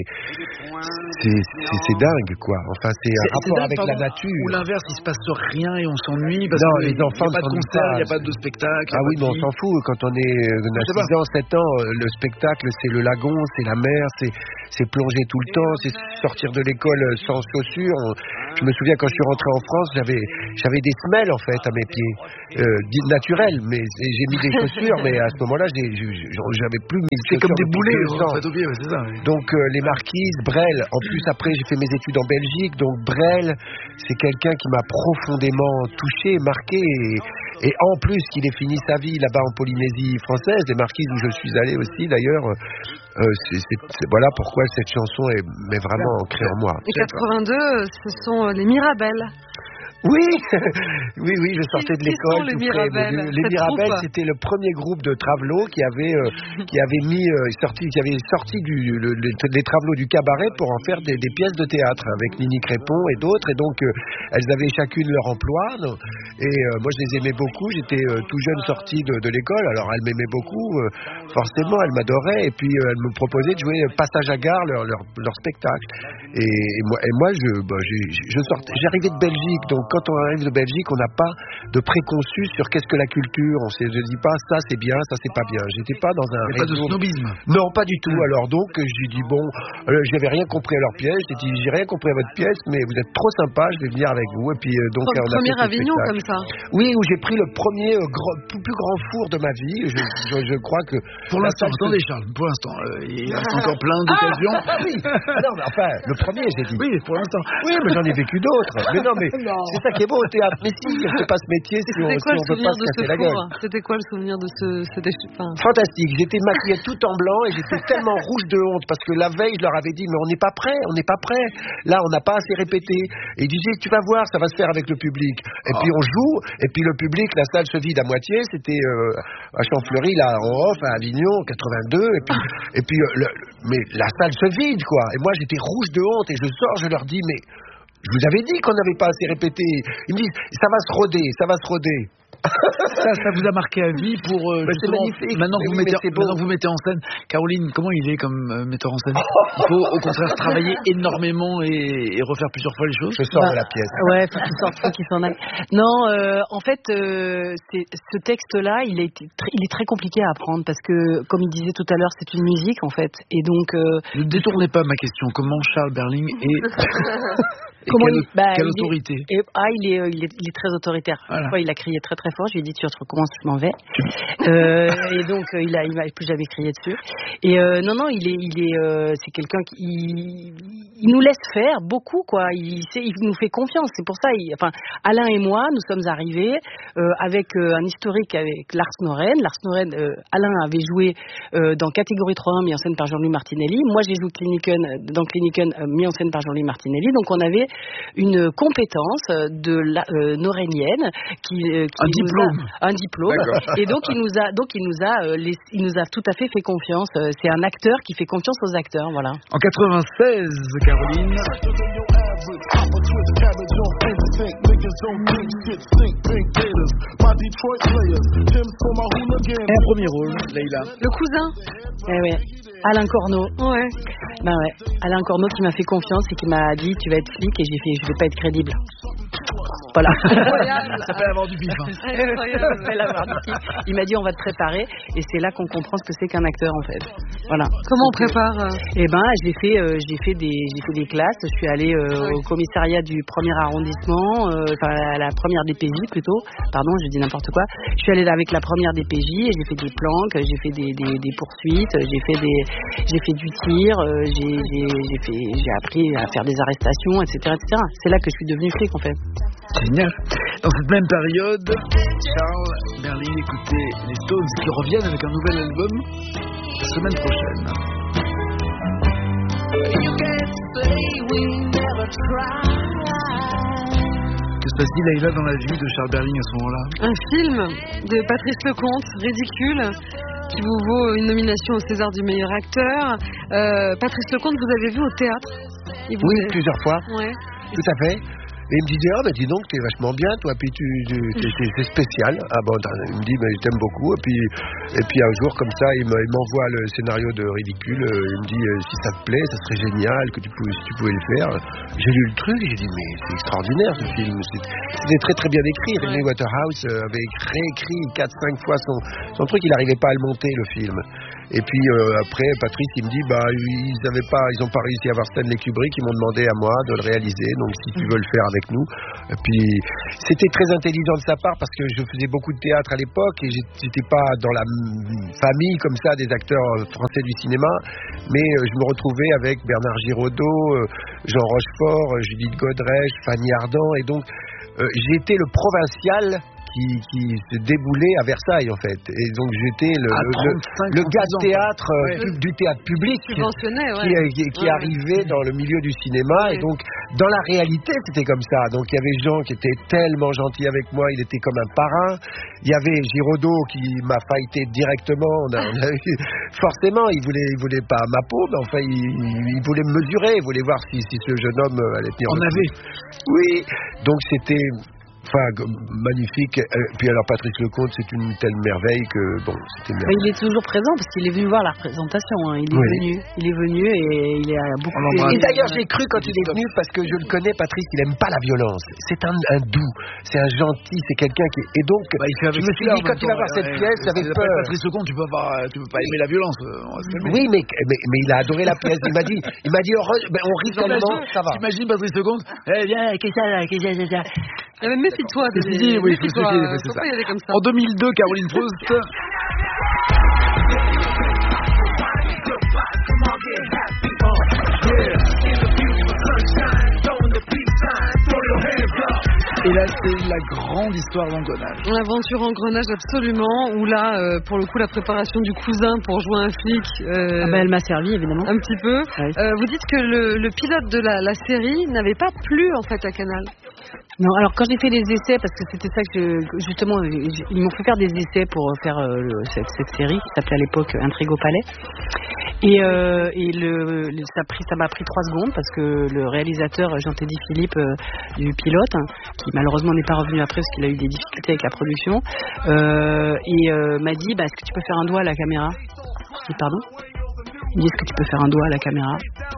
[SPEAKER 1] c'est, c'est, c'est dingue, quoi. Enfin, c'est un
[SPEAKER 2] c'est,
[SPEAKER 1] rapport
[SPEAKER 2] c'est
[SPEAKER 1] avec la nature.
[SPEAKER 2] Ou l'inverse, il se passe rien et on s'ennuie parce
[SPEAKER 1] non,
[SPEAKER 2] que
[SPEAKER 1] les enfants
[SPEAKER 2] il n'y a pas de concert, il n'y a pas de spectacle.
[SPEAKER 1] Ah oui, mais on s'en fout. Quand on est on a six ans, sept ans, le spectacle, c'est le lagon, c'est la mer, c'est c'est plonger tout le temps, c'est sortir de l'école sans chaussures. On, je me souviens quand je suis rentré en France, j'avais j'avais des semelles en fait à mes pieds, euh, dites naturelles, mais j'ai mis des chaussures, mais à ce moment-là, j'ai, j'avais plus mis de
[SPEAKER 2] chaussures. C'est comme des boulets,
[SPEAKER 1] en fait,
[SPEAKER 2] au pied, ouais, c'est ça. Oui.
[SPEAKER 1] Donc euh, les Marquises, Brel. En plus après, j'ai fait mes études en Belgique, donc Brel, c'est quelqu'un qui m'a profondément touché, marqué. Et, Et en plus qu'il ait fini sa vie là-bas en Polynésie française, les Marquises où je suis allé aussi d'ailleurs, euh, c'est, c'est, c'est, voilà pourquoi cette chanson est, est vraiment ancrée en moi.
[SPEAKER 4] Et quatre-vingt-deux, ce sont les Mirabelles.
[SPEAKER 1] Oui, oui, oui, je sortais de l'école.
[SPEAKER 4] Les
[SPEAKER 1] tout frais,
[SPEAKER 4] Mirabelles,
[SPEAKER 1] les Mirabelles, c'était le premier groupe de travelots qui avait, euh, qui avait mis, euh, sorti, qui avait sorti du, le, les, les travelots du cabaret pour en faire des, des pièces de théâtre avec Nini Crépon et d'autres. Et donc, euh, elles avaient chacune leur emploi. Non, et euh, moi, je les aimais beaucoup. J'étais euh, tout jeune sorti de, de l'école. Alors, elles m'aimaient beaucoup. Euh, forcément, elles m'adoraient. Et puis, euh, elles me proposaient de jouer Passage à gare, leur, leur, leur spectacle. Et, et moi, et moi, je, bah, je, je sortais, j'arrivais de Belgique, donc. Quand on arrive de Belgique, on n'a pas de préconçus sur qu'est-ce que la culture. On ne dit pas ça c'est bien, ça c'est pas bien. J'étais pas dans un
[SPEAKER 2] réseau. Pas de snobisme.
[SPEAKER 1] Non, pas du tout. Mmh. Alors donc, j'ai dit bon, euh, j'avais rien compris à leur pièce. J'ai dit j'ai rien compris à votre pièce, mais vous êtes trop sympa, je vais venir avec vous. Et puis euh, donc,
[SPEAKER 4] on a
[SPEAKER 1] premier
[SPEAKER 4] fait Avignon comme ça.
[SPEAKER 1] Oui, où j'ai pris le premier euh, grand, plus, plus grand four de ma vie. Je, je, je crois que
[SPEAKER 2] pour l'instant, attendez Charles, pour l'instant, euh, il reste encore plein d'occasions.
[SPEAKER 1] Ah, oui. Ah, non, mais enfin, le premier, j'ai dit.
[SPEAKER 2] Oui, pour l'instant.
[SPEAKER 1] Oui, mais j'en ai vécu d'autres. Mais non, mais non. C'est ça qui est beau au théâtre. Mais si, on ne fait pas ce métier si on, si on veut pas se casser la gueule.
[SPEAKER 4] C'était quoi le souvenir de ce... C'était, enfin...
[SPEAKER 1] Fantastique. J'étais maquillée tout en blanc et j'étais tellement rouge de honte parce que la veille, je leur avais dit mais on n'est pas prêt, on n'est pas prêt. Là, on n'a pas assez répété. Et ils disaient tu vas voir, ça va se faire avec le public. Et oh. puis on joue et puis le public, la salle se vide à moitié. C'était euh, à Champfleury, là, en off, à Avignon, quatre-vingt-deux. Et puis, et puis euh, le, mais la salle se vide, quoi. Et moi, j'étais rouge de honte et je sors, je leur dis mais... Je vous avais dit qu'on n'avait pas assez répété. Ils me disent, ça va se roder, ça va se roder.
[SPEAKER 2] ça, ça vous a marqué à vie pour euh,
[SPEAKER 1] c'est magnifique.
[SPEAKER 2] Maintenant que,
[SPEAKER 1] oui,
[SPEAKER 2] vous mettez, maintenant que vous mettez en scène. Caroline, comment il est comme euh, metteur en scène? Il faut au contraire travailler énormément et, et refaire plusieurs fois les choses.
[SPEAKER 1] Je sors bah, de la pièce.
[SPEAKER 5] Ouais, faut qu'il sorte, faut qu'il s'en aille. Non, euh, en fait, euh, c'est, ce texte-là, il est, très, il est très compliqué à apprendre parce que, comme il disait tout à l'heure, c'est une musique en fait, et donc. Euh,
[SPEAKER 2] ne détournez pas ma question. Comment Charles Berling est Et
[SPEAKER 5] Comment
[SPEAKER 2] quelle,
[SPEAKER 5] il, bah,
[SPEAKER 2] quelle
[SPEAKER 5] il
[SPEAKER 2] autorité
[SPEAKER 5] est, et, Ah, il est, il est, il est très autoritaire. Voilà. Une fois, il a crié très très fort. Je lui ai dit tu recommences, je m'en vais. euh, et donc, euh, il a, il m'a plus jamais crié dessus. Et euh, non, non, il est, il est, euh, c'est quelqu'un qui, il, il nous laisse faire beaucoup, quoi. Il, sait, il nous fait confiance. C'est pour ça. Il, enfin, Alain et moi, nous sommes arrivés euh, avec euh, un historique avec Lars Norén. Lars Norén, euh, Alain avait joué euh, dans Catégorie trois un, mis en scène par Jean-Louis Martinelli. Moi, j'ai joué Kliniken, dans Kliniken, euh, mis en scène par Jean-Louis Martinelli. Donc, on avait une compétence de la euh, norénienne qui, euh, qui
[SPEAKER 2] un,
[SPEAKER 5] nous
[SPEAKER 2] diplôme.
[SPEAKER 5] A, un diplôme et donc il nous a donc il nous a euh, les, il nous a tout à fait fait confiance. C'est un acteur qui fait confiance aux acteurs, voilà.
[SPEAKER 2] En quatre-vingt-seize, Caroline. Un premier rôle, Leïla.
[SPEAKER 4] Le cousin.
[SPEAKER 5] Eh ouais. Alain Corneau.
[SPEAKER 4] Ouais.
[SPEAKER 5] Ben ouais. Alain Corneau qui m'a fait confiance et qui m'a dit tu vas être flic, et j'ai fait je vais pas être crédible. Voilà.
[SPEAKER 2] Ça peut avoir du pif. Hein.
[SPEAKER 5] Ça peut avoir du pif. Il m'a dit on va te préparer et c'est là qu'on comprend ce que c'est qu'un acteur en fait. Voilà.
[SPEAKER 4] Comment on prépare euh...
[SPEAKER 5] Eh ben j'ai fait euh, j'ai fait des j'ai fait des classes. Je suis allée euh, oui. au commissariat du premier arrondissement, euh, enfin à la première D P J plutôt. Pardon, je dis n'importe quoi. Je suis allée avec la première D P J et j'ai fait des planques, j'ai fait des, des, des poursuites, j'ai fait des j'ai fait du tir, euh, j'ai j'ai j'ai fait j'ai appris à faire des arrestations, et cetera, et cetera. C'est là que je suis devenue flic en fait.
[SPEAKER 2] Génial. Dans cette même période, Charles Berling écoutait les Stones qui reviennent avec un nouvel album la semaine prochaine. Que se passe-t-il, Leïla, dans la vie de Charles Berling à ce moment-là?
[SPEAKER 4] Un film de Patrice Lecomte, Ridicule, qui vous vaut une nomination au César du meilleur acteur. Euh, Patrice Lecomte, vous avez vu au théâtre? Il vous
[SPEAKER 1] Oui,
[SPEAKER 4] a...
[SPEAKER 1] plusieurs fois.
[SPEAKER 4] Ouais.
[SPEAKER 1] Tout à fait. Et il me disait, ah ben dis donc, t'es vachement bien, toi, puis tu, tu, tu, tu c'est spécial. Ah bon, il me dit, ben, je t'aime beaucoup. Et puis, et puis un jour, comme ça, il me- il m'envoie le scénario de Ridicule. euh, Il me dit, euh, si ça te plaît, ça serait génial, que tu pouvais, si tu pouvais le faire. J'ai lu le truc, j'ai dit, mais c'est extraordinaire ce film. C'est- C'était très très bien écrit. Renée Waterhouse euh, avait réécrit quatre cinq fois son, son truc, il n'arrivait pas à le monter, le film. Et puis euh, après, Patrice, il me dit, bah, ils avaient pas, ils ont pas réussi à avoir Stanley Kubrick, ils m'ont demandé à moi de le réaliser, donc si tu veux le faire avec nous. Et puis, c'était très intelligent de sa part parce que je faisais beaucoup de théâtre à l'époque et j'ai- j'étais pas dans la m- famille comme ça des acteurs euh, français du cinéma, mais euh, je me retrouvais avec Bernard Giraudot, euh, Jean Rochefort, euh, Judith Godrèche, Fanny Ardant, et donc euh, j'étais le provincial qui, qui se déboulait à Versailles en fait, et donc j'étais le,
[SPEAKER 2] À
[SPEAKER 1] le,
[SPEAKER 2] trente-cinq,
[SPEAKER 1] le gars de
[SPEAKER 2] trente-six ans,
[SPEAKER 1] théâtre euh,
[SPEAKER 2] Ouais.
[SPEAKER 1] du, du théâtre public
[SPEAKER 4] Subventionné, ouais.
[SPEAKER 1] qui, qui, qui
[SPEAKER 4] Ouais.
[SPEAKER 1] arrivait dans le milieu du cinéma.
[SPEAKER 4] Ouais.
[SPEAKER 1] Et donc dans la réalité c'était comme ça, donc il y avait Jean qui était tellement gentil avec moi, il était comme un parrain. Il y avait Giraudot qui m'a fighté directement. On a, on a eu- forcément il voulait, il voulait pas ma peau, mais enfin il, il voulait me mesurer, il voulait voir si, si ce jeune homme allait tenir
[SPEAKER 2] On
[SPEAKER 1] le coup.
[SPEAKER 2] avait.
[SPEAKER 1] Oui, donc c'était enfin g- magnifique. Euh, puis alors Patrice Lecomte, c'est une telle merveille que bon, c'était
[SPEAKER 5] Mais
[SPEAKER 1] merveilleux.
[SPEAKER 5] il est toujours présent parce qu'il est venu voir la représentation. Hein. Il est
[SPEAKER 1] Oui.
[SPEAKER 5] venu, il est venu et il a beaucoup.
[SPEAKER 2] On l'embrasse.
[SPEAKER 1] Et d'ailleurs, j'ai cru quand il est venu, parce que je le connais, Patrice, il aime pas la violence. C'est un, un doux, c'est un gentil, c'est quelqu'un qui. Et donc,
[SPEAKER 2] Bah, il fait avec
[SPEAKER 1] je me suis
[SPEAKER 2] celui-là,
[SPEAKER 1] dit,
[SPEAKER 2] en
[SPEAKER 1] quand
[SPEAKER 2] même
[SPEAKER 1] il va
[SPEAKER 2] temps,
[SPEAKER 1] voir
[SPEAKER 2] ouais,
[SPEAKER 1] cette
[SPEAKER 2] ouais.
[SPEAKER 1] pièce,
[SPEAKER 2] Si
[SPEAKER 1] j'avais
[SPEAKER 2] t'appelles
[SPEAKER 1] peur.
[SPEAKER 2] Patrice Lecomte, tu peux pas, tu peux pas aimer la violence. euh, On va se calmer.
[SPEAKER 1] Oui, mais, mais, mais il a adoré la pièce. Il m'a dit, il m'a dit, heureux, ben, on rit tellement, ça va.
[SPEAKER 2] T'imagines Patrice Lecomte? Eh viens, qu'est-ce que ça, qu'est-ce que ça?
[SPEAKER 4] Eh ben, méfie-toi.
[SPEAKER 2] Ceci
[SPEAKER 4] Denis,
[SPEAKER 2] dit, oui, il faut se
[SPEAKER 4] méfie-toi,
[SPEAKER 2] méfier, c'est
[SPEAKER 4] faut
[SPEAKER 2] ça.
[SPEAKER 4] pas y aller comme ça.
[SPEAKER 2] En deux mille deux, Caroline Proust. Et là, c'est la grande histoire d'engrenage.
[SPEAKER 4] L'aventure engrenage absolument, où là, euh, pour le coup, la préparation du cousin pour jouer un flic, euh,
[SPEAKER 5] Ah bah, elle m'a servi évidemment.
[SPEAKER 4] un petit peu.
[SPEAKER 5] Ouais.
[SPEAKER 4] Euh, vous dites que le, le pilote de la, la série n'avait pas plu en fait à Canal.
[SPEAKER 5] Non, alors quand j'ai fait les essais, parce que c'était ça que je- que justement, j- ils m'ont fait faire des essais pour faire euh, le- cette, cette série qui s'appelait à l'époque Intrigue au Palais. Et, euh, et le, le- ça a pris- ça m'a pris trois secondes parce que le réalisateur Jean-Teddy Philippe euh, du pilote, qui malheureusement n'est pas revenu après parce qu'il a eu des difficultés avec la production, euh, et euh, m'a dit bah, est-ce que tu peux faire un doigt à la caméra? Je dis pardon. Il me dit est-ce que tu peux faire un doigt à la caméra?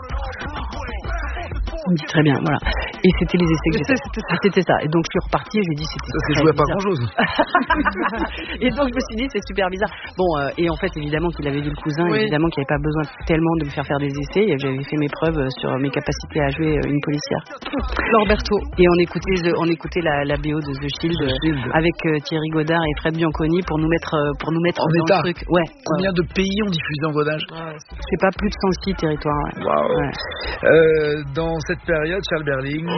[SPEAKER 5] Il me dit très bien, voilà. Et c'était les essais que j'ai fait. Ah, c'était ça. Et donc je suis repartie et je lui ai dit c'était
[SPEAKER 2] Ça s'est
[SPEAKER 5] très
[SPEAKER 2] joué à pas
[SPEAKER 5] bizarre.
[SPEAKER 2] grand chose.
[SPEAKER 5] Et donc je me suis dit c'est super bizarre. Bon, euh, et en fait évidemment qu'il avait vu le cousin,
[SPEAKER 4] Oui.
[SPEAKER 5] évidemment qu'il n'y avait pas besoin tellement de me faire faire des essais. Et j'avais fait mes preuves euh, sur mes capacités à jouer euh, une policière.
[SPEAKER 4] Lorberto.
[SPEAKER 5] Et on écoutait, The- on écoutait la, la B O de The Shield,
[SPEAKER 2] The
[SPEAKER 5] euh,
[SPEAKER 2] Shield.
[SPEAKER 5] avec euh, Thierry Godard et Fred Bianconi pour nous mettre, euh, pour nous mettre
[SPEAKER 2] En
[SPEAKER 5] dans
[SPEAKER 2] état.
[SPEAKER 5] le truc. Ouais.
[SPEAKER 2] Combien de pays ont diffusé Engrenage?
[SPEAKER 5] Je sais pas, plus de cent six territoires. Ouais.
[SPEAKER 2] Waouh.
[SPEAKER 5] Ouais.
[SPEAKER 2] Euh, dans cette période, Charles Berling.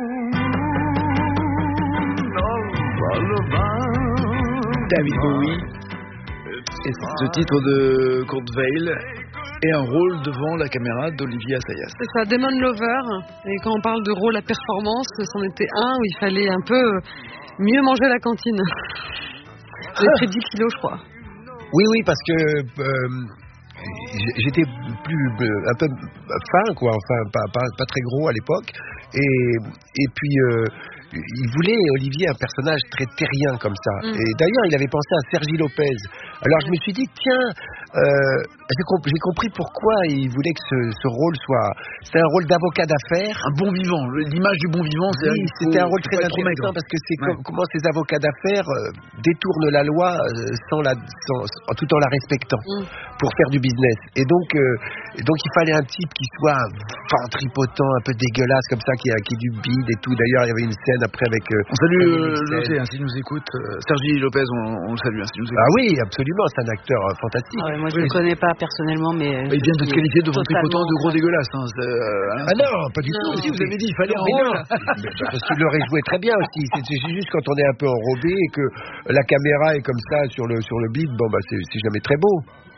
[SPEAKER 2] David Bowie. Et ce titre de Kurt Weill et un rôle devant la caméra d'Olivier Assayas.
[SPEAKER 4] C'est ça, Demon Lover. Et quand on parle de rôle à performance, c'en était un où il fallait un peu mieux manger à la cantine. J'ai pris dix kilos, je crois.
[SPEAKER 1] Oui, oui, parce que euh, j'étais plus euh, un peu fin, quoi, enfin pas, pas, pas très gros à l'époque, et, et puis euh, il voulait, Olivier, un personnage très terrien comme ça.
[SPEAKER 4] Mm.
[SPEAKER 1] Et d'ailleurs, il avait pensé à Sergi Lopez. Alors je me suis dit, tiens, euh, j'ai, comp- j'ai compris pourquoi il voulait que ce, ce rôle soit... C'est un rôle d'avocat d'affaires.
[SPEAKER 2] Un bon vivant. L'image du bon vivant, c'est
[SPEAKER 1] Oui,
[SPEAKER 2] qu'il
[SPEAKER 1] c'était
[SPEAKER 2] faut-
[SPEAKER 1] un rôle
[SPEAKER 2] faut
[SPEAKER 1] très
[SPEAKER 2] pas être trop
[SPEAKER 1] intéressant
[SPEAKER 2] maigre.
[SPEAKER 1] parce que c'est
[SPEAKER 2] Ouais.
[SPEAKER 1] comme- comment ces avocats d'affaires euh, détournent la loi euh, sans la, sans- tout en la respectant
[SPEAKER 4] Mm.
[SPEAKER 1] pour faire du business. Et donc, euh, et donc il fallait un type qui soit ventripotent, un peu dégueulasse comme ça, qui a qui ait du bide et tout. D'ailleurs, il y avait une scène après avec. euh,
[SPEAKER 2] On salue
[SPEAKER 1] Fanny
[SPEAKER 2] euh,
[SPEAKER 1] Mexel.
[SPEAKER 2] José, hein, s'il nous écoute. Euh, Sergi Lopez, on, on le salue, hein, s'il nous écoute.
[SPEAKER 1] Ah oui, absolument, c'est un acteur euh, fantastique.
[SPEAKER 5] Ah ouais, moi je
[SPEAKER 2] Oui.
[SPEAKER 5] ne le connais pas personnellement, mais. euh,
[SPEAKER 2] Il vient de se
[SPEAKER 5] je
[SPEAKER 2] qualifier de
[SPEAKER 5] suis
[SPEAKER 2] ventripotent de gros
[SPEAKER 5] totalement-
[SPEAKER 2] dégueulasse. Hein, c'est, euh, hein.
[SPEAKER 1] Ah non, pas du tout.
[SPEAKER 2] Si, vous avez dit, il fallait un
[SPEAKER 1] Mais
[SPEAKER 2] rôle.
[SPEAKER 1] non, mais parce qu'il l'aurait joué très bien aussi. C'est, c'est juste quand on est un peu enrobé et que la caméra est comme ça sur le sur le bide, bon bah c'est, c'est jamais très beau.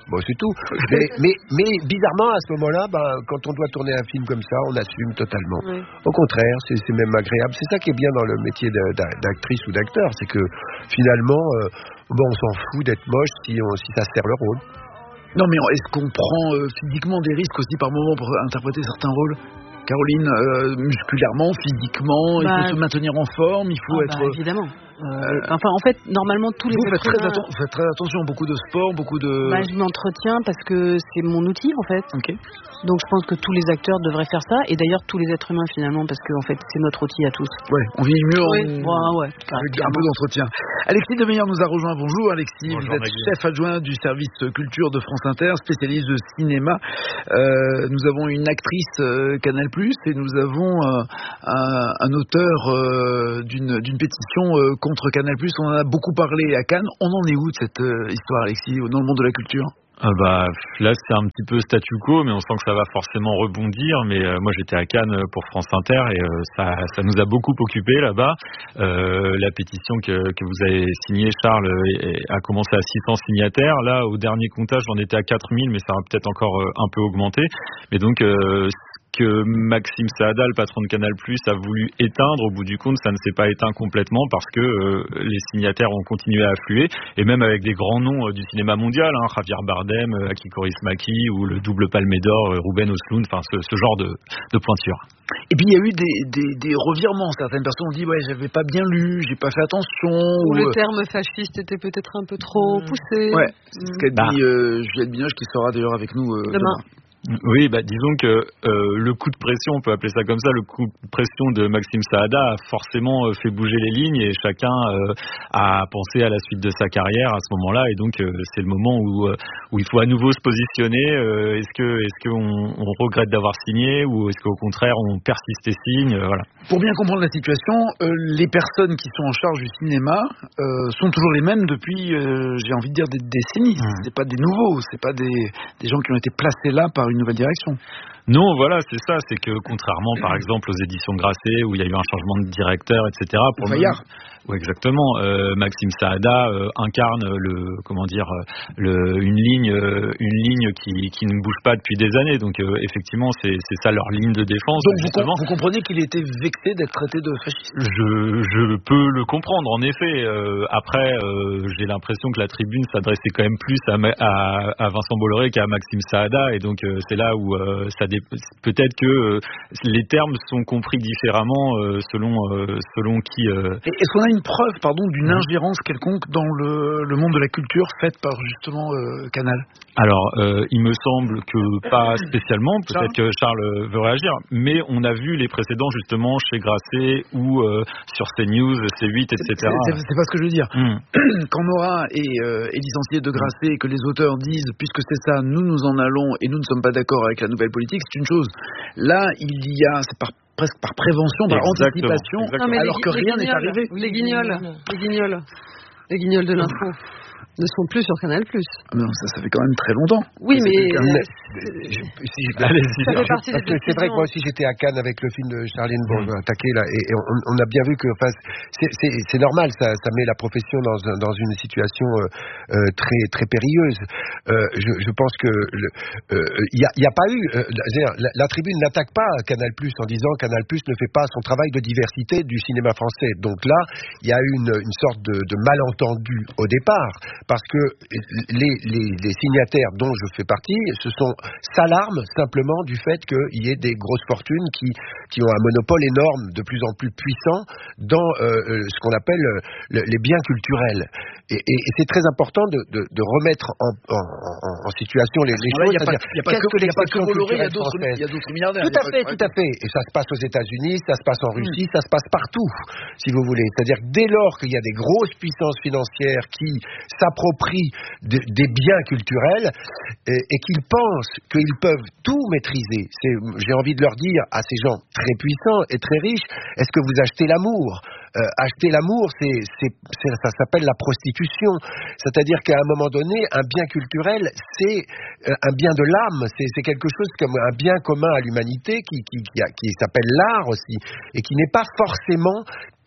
[SPEAKER 1] Bon, c'est tout. Mais, mais, mais bizarrement, à ce moment-là, ben, quand on doit tourner un film comme ça, on assume totalement. Oui. Au contraire, c'est, c'est même agréable. C'est ça qui est bien dans le métier de, d'actrice ou d'acteur, c'est que finalement, euh, bon, on s'en fout d'être moche si, on, si ça sert le rôle.
[SPEAKER 2] Non, mais est-ce qu'on prend euh, physiquement des risques aussi par moment pour interpréter certains rôles ? Caroline, euh, musculairement, physiquement, bah, il faut se maintenir en forme, il faut
[SPEAKER 5] ah
[SPEAKER 2] être...
[SPEAKER 5] Bah, évidemment. Euh, enfin, en fait, normalement, tous les
[SPEAKER 2] vous faites très,
[SPEAKER 5] humains...
[SPEAKER 2] atten- faites très attention, beaucoup de sport, beaucoup de...
[SPEAKER 5] Bah, je m'entretiens parce que c'est mon outil, en fait.
[SPEAKER 2] Ok.
[SPEAKER 5] Donc, je pense que tous les acteurs devraient faire ça, et d'ailleurs, tous les êtres humains, finalement, parce que, en fait, c'est notre outil à tous.
[SPEAKER 2] Ouais, on vit mieux
[SPEAKER 5] oui.
[SPEAKER 2] en...
[SPEAKER 5] Ouais, ouais.
[SPEAKER 2] Avec un peu d'entretien. Alexis Demeyer nous a rejoint. Bonjour, Alexis.
[SPEAKER 7] Bonjour,
[SPEAKER 2] vous êtes
[SPEAKER 7] Maggie.
[SPEAKER 2] chef adjoint du service culture de France Inter, spécialiste de cinéma. Euh, nous avons une actrice euh, Canal+, et nous avons euh, un, un auteur euh, d'une, d'une pétition euh, contre Canal+. On en a beaucoup parlé à Cannes. On en est où de cette euh, histoire, Alexis, dans le monde de la culture ?
[SPEAKER 8] Ah bah, là c'est un petit peu statu quo, mais on sent que ça va forcément rebondir. Mais euh, moi j'étais à Cannes pour France Inter et euh, ça, ça nous a beaucoup occupé là-bas. Euh, la pétition que, que vous avez signée, Charles, est, a commencé à six cents signataires. Là, au dernier comptage, on était à quatre mille, mais ça va peut-être encore euh, un peu augmenter. Mais donc euh, que Maxime Saada, le patron de Canal+, a voulu éteindre, au bout du compte, ça ne s'est pas éteint complètement parce que euh, les signataires ont continué à affluer, et même avec des grands noms euh, du cinéma mondial, hein, Javier Bardem, euh, Aki Kaurismäki ou le double Palme d'Or, euh, Ruben Östlund, enfin ce, ce genre de, de pointure.
[SPEAKER 2] Et puis il y a eu des, des, des revirements. Certaines personnes ont dit ouais, j'avais pas bien lu, j'ai pas fait attention.
[SPEAKER 4] Ou
[SPEAKER 2] ou
[SPEAKER 4] le
[SPEAKER 2] euh...
[SPEAKER 4] terme fasciste était peut-être un peu trop poussé.
[SPEAKER 2] Ouais, c'est ce qu'a
[SPEAKER 8] bah.
[SPEAKER 2] dit euh, Juliette Binoche, qui sera d'ailleurs avec nous euh, demain.
[SPEAKER 4] demain.
[SPEAKER 8] Oui, bah disons que euh, le coup de pression, on peut appeler ça comme ça, le coup de pression de Maxime Saada a forcément euh, fait bouger les lignes, et chacun euh, a pensé à la suite de sa carrière à ce moment-là, et donc euh, c'est le moment où euh, où il faut à nouveau se positionner. Euh, est-ce que est-ce qu'on on regrette d'avoir signé, ou est-ce qu'au contraire on persiste et signe, euh, voilà.
[SPEAKER 2] Pour bien comprendre la situation, euh, les personnes qui sont en charge du cinéma euh, sont toujours les mêmes depuis, euh, j'ai envie de dire, des décennies. Mmh. C'est pas des nouveaux, c'est pas des des gens qui ont été placés là par une nouvelle direction.
[SPEAKER 8] Non, voilà, c'est ça. C'est que contrairement, par exemple, aux éditions de Grasset, où il y a eu un changement de directeur, et cetera. Pour
[SPEAKER 2] Fayard.
[SPEAKER 8] Oui, exactement. Euh, Maxime Saada euh, incarne le, comment dire, le, une ligne, euh, une ligne qui, qui ne bouge pas depuis des années. Donc, euh, effectivement, c'est, c'est ça leur ligne de défense.
[SPEAKER 2] Donc, vous, com- vous comprenez qu'il était vexé d'être traité de fasciste.
[SPEAKER 8] Je, je peux le comprendre, en effet. Euh, après, euh, j'ai l'impression que la tribune s'adressait quand même plus à, à, à Vincent Bolloré qu'à Maxime Saada, et donc euh, c'est là où euh, ça dé- peut-être que euh, les termes sont compris différemment euh, selon euh, selon qui. Euh...
[SPEAKER 2] Et est-ce qu'on a une preuve, pardon, d'une ingérence quelconque dans le, le monde de la culture faite par justement euh, Canal ?
[SPEAKER 8] Alors, euh, il me semble que pas spécialement. Peut-être Charles. que Charles veut réagir, mais on a vu les précédents justement chez Grasset ou euh, sur CNews, C huit, et cetera.
[SPEAKER 2] C'est, c'est, c'est pas ce que je veux dire.
[SPEAKER 8] Mm.
[SPEAKER 2] Quand Nora est, euh, est licenciée de Grasset et que les auteurs disent puisque c'est ça, nous nous en allons et nous ne sommes pas d'accord avec la nouvelle politique, c'est une chose. Là, il y a, c'est par presque par prévention, par exactement, anticipation, exactement.
[SPEAKER 4] Non,
[SPEAKER 2] alors
[SPEAKER 4] les,
[SPEAKER 2] que
[SPEAKER 4] les
[SPEAKER 2] rien
[SPEAKER 4] guignols,
[SPEAKER 2] n'est arrivé.
[SPEAKER 4] Les guignols, les guignols, les guignols de l'info ne sont plus sur Canal+.
[SPEAKER 2] Ah non, ça, ça fait quand même très longtemps.
[SPEAKER 4] Oui, mais...
[SPEAKER 1] mais je, si,
[SPEAKER 4] Allez-y, ça fait partie des
[SPEAKER 1] c'est vrai que moi aussi j'étais à Cannes avec le film de Charline Bourgeois, attaqué là, et, et on, on a bien vu que, enfin, c'est, c'est, c'est normal, ça, ça met la profession dans, dans une situation euh, euh, très très périlleuse. Euh, je, je pense que il euh, y, a, y a pas eu, euh, la, la tribune n'attaque pas Canal+ en disant Canal+ ne fait pas son travail de diversité du cinéma français. Donc là, il y a eu une, une sorte de, de malentendu au départ, parce que les, les, les signataires dont je fais partie se sont s'alarment simplement du fait qu'il y ait des grosses fortunes qui, qui ont un monopole énorme, de plus en plus puissant, dans euh, ce qu'on appelle le, les biens culturels. Et, et, et c'est très important de, de, de remettre en, en, en, en situation les, les choses.
[SPEAKER 2] Il n'y a pas que, que l'expression culturelle française. Il y a d'autres milliardaires.
[SPEAKER 1] Tout à fait, tout à fait. Et ça se passe aux États-Unis, ça se passe en Russie, mmh. ça se passe partout, si vous voulez. C'est-à-dire que dès lors qu'il y a des grosses puissances financières qui s'approprient de, des biens culturels et, et qu'ils pensent qu'ils peuvent tout maîtriser, c'est, j'ai envie de leur dire à ces gens très puissants et très riches, est-ce que vous achetez l'amour ? Euh, acheter l'amour, c'est, c'est, c'est, ça s'appelle la prostitution. C'est-à-dire qu'à un moment donné, un bien culturel, c'est euh, un bien de l'âme. C'est, c'est quelque chose comme un bien commun à l'humanité qui, qui, qui, a, qui s'appelle l'art aussi, et qui n'est pas forcément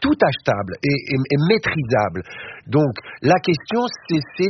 [SPEAKER 1] tout achetable et, et, et maîtrisable. Donc la question, c'est ces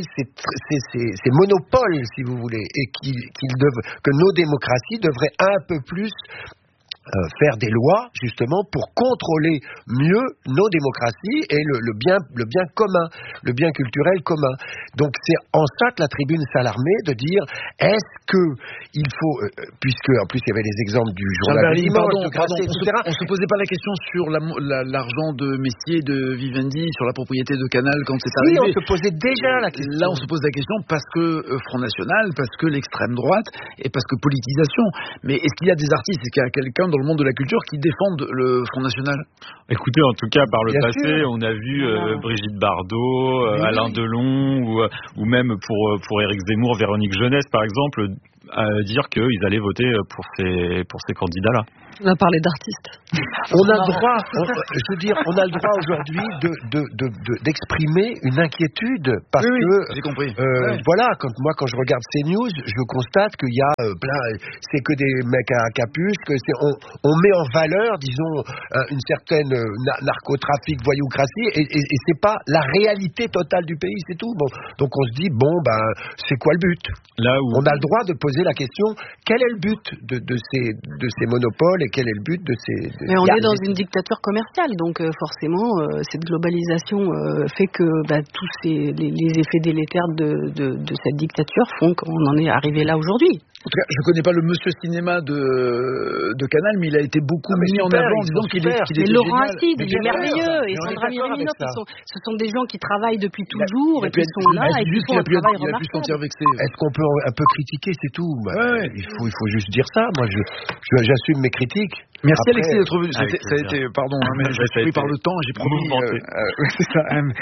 [SPEAKER 1] monopoles, si vous voulez, et qu'il, qu'il dev, que nos démocraties devraient un peu plus Euh, faire des lois justement pour contrôler mieux nos démocraties et le, le bien le bien commun, le bien culturel commun. Donc c'est en ça que la Tribune s'alarmait de dire est-ce que il faut euh, puisque en plus il y avait les exemples du journal du dimanche,
[SPEAKER 2] pardon,
[SPEAKER 1] de Grasset,
[SPEAKER 2] pardon,
[SPEAKER 1] et cetera.
[SPEAKER 2] On se, on se posait pas la question sur la, la, l'argent de Messier, de Vivendi, sur la propriété de Canal quand c'est
[SPEAKER 1] oui,
[SPEAKER 2] arrivé.
[SPEAKER 1] on se posait déjà la question.
[SPEAKER 2] Là on se pose la question parce que euh, Front National, parce que l'extrême droite et parce que politisation. Mais est-ce qu'il y a des artistes, est-ce qu'il y a quelqu'un dans le monde de la culture qui qui défendent le Front National?
[SPEAKER 8] Écoutez, en tout cas, par le
[SPEAKER 1] Bien
[SPEAKER 8] passé,
[SPEAKER 1] sûr.
[SPEAKER 8] on a vu euh, Brigitte Bardot, euh,
[SPEAKER 1] oui.
[SPEAKER 8] Alain Delon, ou, ou même pour, pour Éric Zemmour, Véronique Jeunesse, par exemple, à dire qu'ils allaient voter pour ces, pour ces candidats-là.
[SPEAKER 4] On a parlé d'artistes.
[SPEAKER 1] On a le droit, on, je veux dire, on a le droit aujourd'hui de, de, de, de, d'exprimer une inquiétude parce
[SPEAKER 2] oui, oui,
[SPEAKER 1] que,
[SPEAKER 2] j'ai compris.
[SPEAKER 1] Euh,
[SPEAKER 2] ouais.
[SPEAKER 1] voilà, quand moi quand je regarde ces news, je constate qu'il y a euh, plein, c'est que des mecs à capuche, que c'est, on, on met en valeur, disons, euh, une certaine euh, na- narcotrafic, voyoucratie, et, et, et c'est pas la réalité totale du pays, c'est tout. Bon, donc on se dit bon, ben, c'est quoi le but?
[SPEAKER 8] Là où
[SPEAKER 1] On a le droit de poser la question quel est le but de, de ces de ces monopoles et quel est le but de ces. De...
[SPEAKER 5] Mais on est dans une dictature commerciale, donc euh, forcément, euh, cette globalisation euh, fait que bah, tous ces, les, les effets délétères de, de, de cette dictature font qu'on en est arrivé là aujourd'hui.
[SPEAKER 2] En tout cas, je connais pas le monsieur cinéma de, de Canal, mais il a été beaucoup
[SPEAKER 1] ah,
[SPEAKER 2] mis
[SPEAKER 1] super,
[SPEAKER 2] en avant en disant qu'il, est, qu'il était
[SPEAKER 5] mais Laurent
[SPEAKER 2] génial.
[SPEAKER 5] Assid, il est
[SPEAKER 1] génial.
[SPEAKER 5] merveilleux, et
[SPEAKER 1] Mais on est
[SPEAKER 5] Sandra
[SPEAKER 1] d'accord
[SPEAKER 5] Mirimino,
[SPEAKER 1] avec ça.
[SPEAKER 5] ce sont, ce sont des gens qui travaillent depuis toujours
[SPEAKER 2] Il a
[SPEAKER 5] et
[SPEAKER 2] pu
[SPEAKER 5] qui
[SPEAKER 2] être-
[SPEAKER 5] sont là
[SPEAKER 2] c'est
[SPEAKER 5] et qui
[SPEAKER 2] juste
[SPEAKER 5] font
[SPEAKER 2] qu'il a
[SPEAKER 5] un
[SPEAKER 2] pu être-
[SPEAKER 5] travail
[SPEAKER 2] il a pu se sentir
[SPEAKER 5] remarquable.
[SPEAKER 2] vexé.
[SPEAKER 1] Est-ce qu'on peut un peu critiquer, c'est tout? Bah,
[SPEAKER 2] Ouais.
[SPEAKER 1] il, faut, il faut juste dire ça. Moi, je, je, j'assume mes critiques.
[SPEAKER 2] Merci
[SPEAKER 1] Après,
[SPEAKER 2] Alexis d'être venu.
[SPEAKER 8] avec
[SPEAKER 2] C'était- ça a été,
[SPEAKER 8] plaisir.
[SPEAKER 2] pardon, hein, mais
[SPEAKER 8] Ouais,
[SPEAKER 2] je
[SPEAKER 8] ça a
[SPEAKER 2] suis pris
[SPEAKER 8] été
[SPEAKER 2] par le temps, j'ai promis
[SPEAKER 8] mouvementé.
[SPEAKER 2] euh, euh, c'est ça, Am-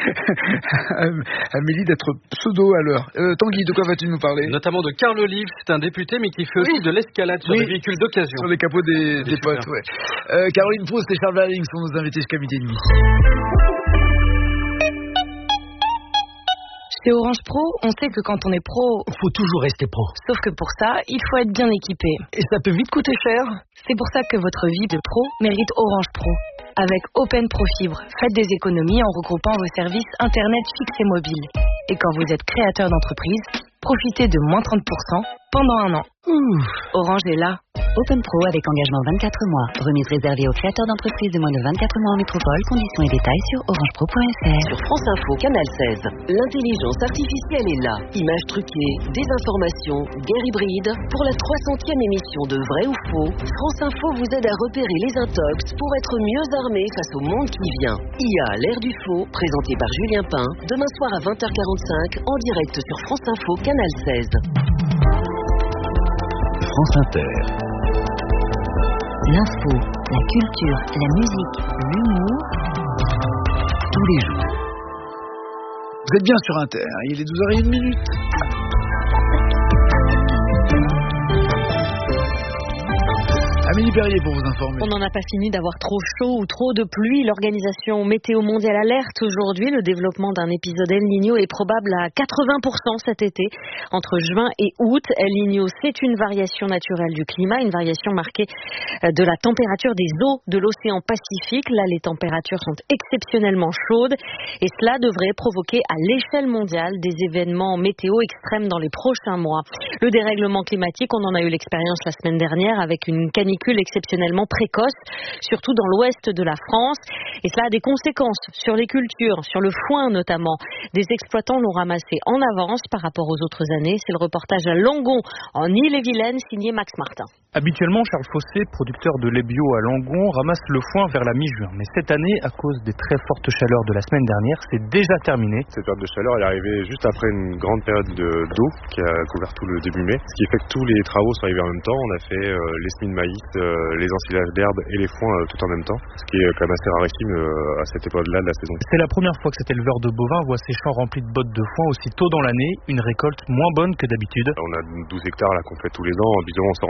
[SPEAKER 2] Am- Amélie d'être pseudo à l'heure. Euh, Tanguy, de quoi vas-tu nous parler?
[SPEAKER 9] Notamment de Carl Olive, c'est un député, mais qui fait aussi de l'escalade sur
[SPEAKER 2] Oui.
[SPEAKER 9] des véhicules d'occasion.
[SPEAKER 2] Sur les capots des, des
[SPEAKER 9] super.
[SPEAKER 2] potes, ouais. Euh, Caroline Proust et Charles Berling sont nos invités jusqu'à midi et demi.
[SPEAKER 10] Chez Orange Pro, on sait que quand on est pro,
[SPEAKER 11] faut toujours rester pro.
[SPEAKER 10] sauf que pour ça, il faut être bien équipé.
[SPEAKER 11] Et ça peut vite coûter cher.
[SPEAKER 10] C'est pour ça que votre vie de pro mérite Orange Pro. Avec Open Pro Fibre, faites des économies en regroupant vos services Internet fixes et mobiles. Et quand vous êtes créateur d'entreprise, profitez de moins trente pour cent pendant un an.
[SPEAKER 11] Ouh.
[SPEAKER 10] Orange est là.
[SPEAKER 12] Open Pro avec engagement vingt-quatre mois. Remise réservée aux créateurs d'entreprises de moins de vingt-quatre mois en métropole. Conditions et détails sur orange pro point f r.
[SPEAKER 13] Sur France Info, Canal seize, l'intelligence artificielle est là. Images truquées, désinformation, guerre hybride. Pour la trois centième émission de Vrai ou Faux, France Info vous aide à repérer les intox pour être mieux armé face au monde qui vient. I A, l'ère du faux, présenté par Julien Pain, demain soir à vingt heures quarante-cinq, en direct sur France Info, Canal seize.
[SPEAKER 14] France Inter.
[SPEAKER 12] L'info, la culture, la musique, l'humour,
[SPEAKER 14] Tous les jours.
[SPEAKER 2] Vous êtes bien sur Inter, il est douze heures zéro une. Amélie Perrier pour vous informer.
[SPEAKER 15] On n'en a pas fini d'avoir trop chaud ou trop de pluie. L'Organisation Météo Mondiale alerte aujourd'hui. Le développement d'un épisode El Niño est probable à quatre-vingts pour cent cet été. Entre juin et août, El Niño, c'est une variation naturelle du climat, une variation marquée de la température des eaux de l'océan Pacifique. Là, les températures sont exceptionnellement chaudes et cela devrait provoquer à l'échelle mondiale des événements météo extrêmes dans les prochains mois. Le dérèglement climatique, on en a eu l'expérience la semaine dernière avec une canicule exceptionnellement précoce, surtout dans l'ouest de la France. Et cela a des conséquences sur les cultures, sur le foin notamment. Des exploitants l'ont ramassé en avance par rapport aux autres années. C'est le reportage à Langon, en Ille-et-Vilaine, signé Max Martin.
[SPEAKER 16] Habituellement, Charles Fossé, producteur de lait bio à Langon, ramasse le foin vers la mi-juin. Mais cette année, à cause des très fortes chaleurs de la semaine dernière, c'est déjà terminé.
[SPEAKER 17] Cette période de chaleur, elle est arrivée juste après une grande période de, d'eau qui a couvert tout le début mai. Ce qui fait que tous les travaux sont arrivés en même temps. On a fait euh, les semis de maïs, euh, les ensilages d'herbe et les foins euh, tout en même temps. Ce qui est quand même assez rarissime euh, à cette époque-là de la saison.
[SPEAKER 16] C'est la première fois que cet éleveur de bovins voit ses champs remplis de bottes de foin aussi tôt dans l'année. Une récolte moins bonne que d'habitude.
[SPEAKER 17] On a douze hectares là qu'on fait tous les ans. Habituellement, on sort entre quatre-vingt-dix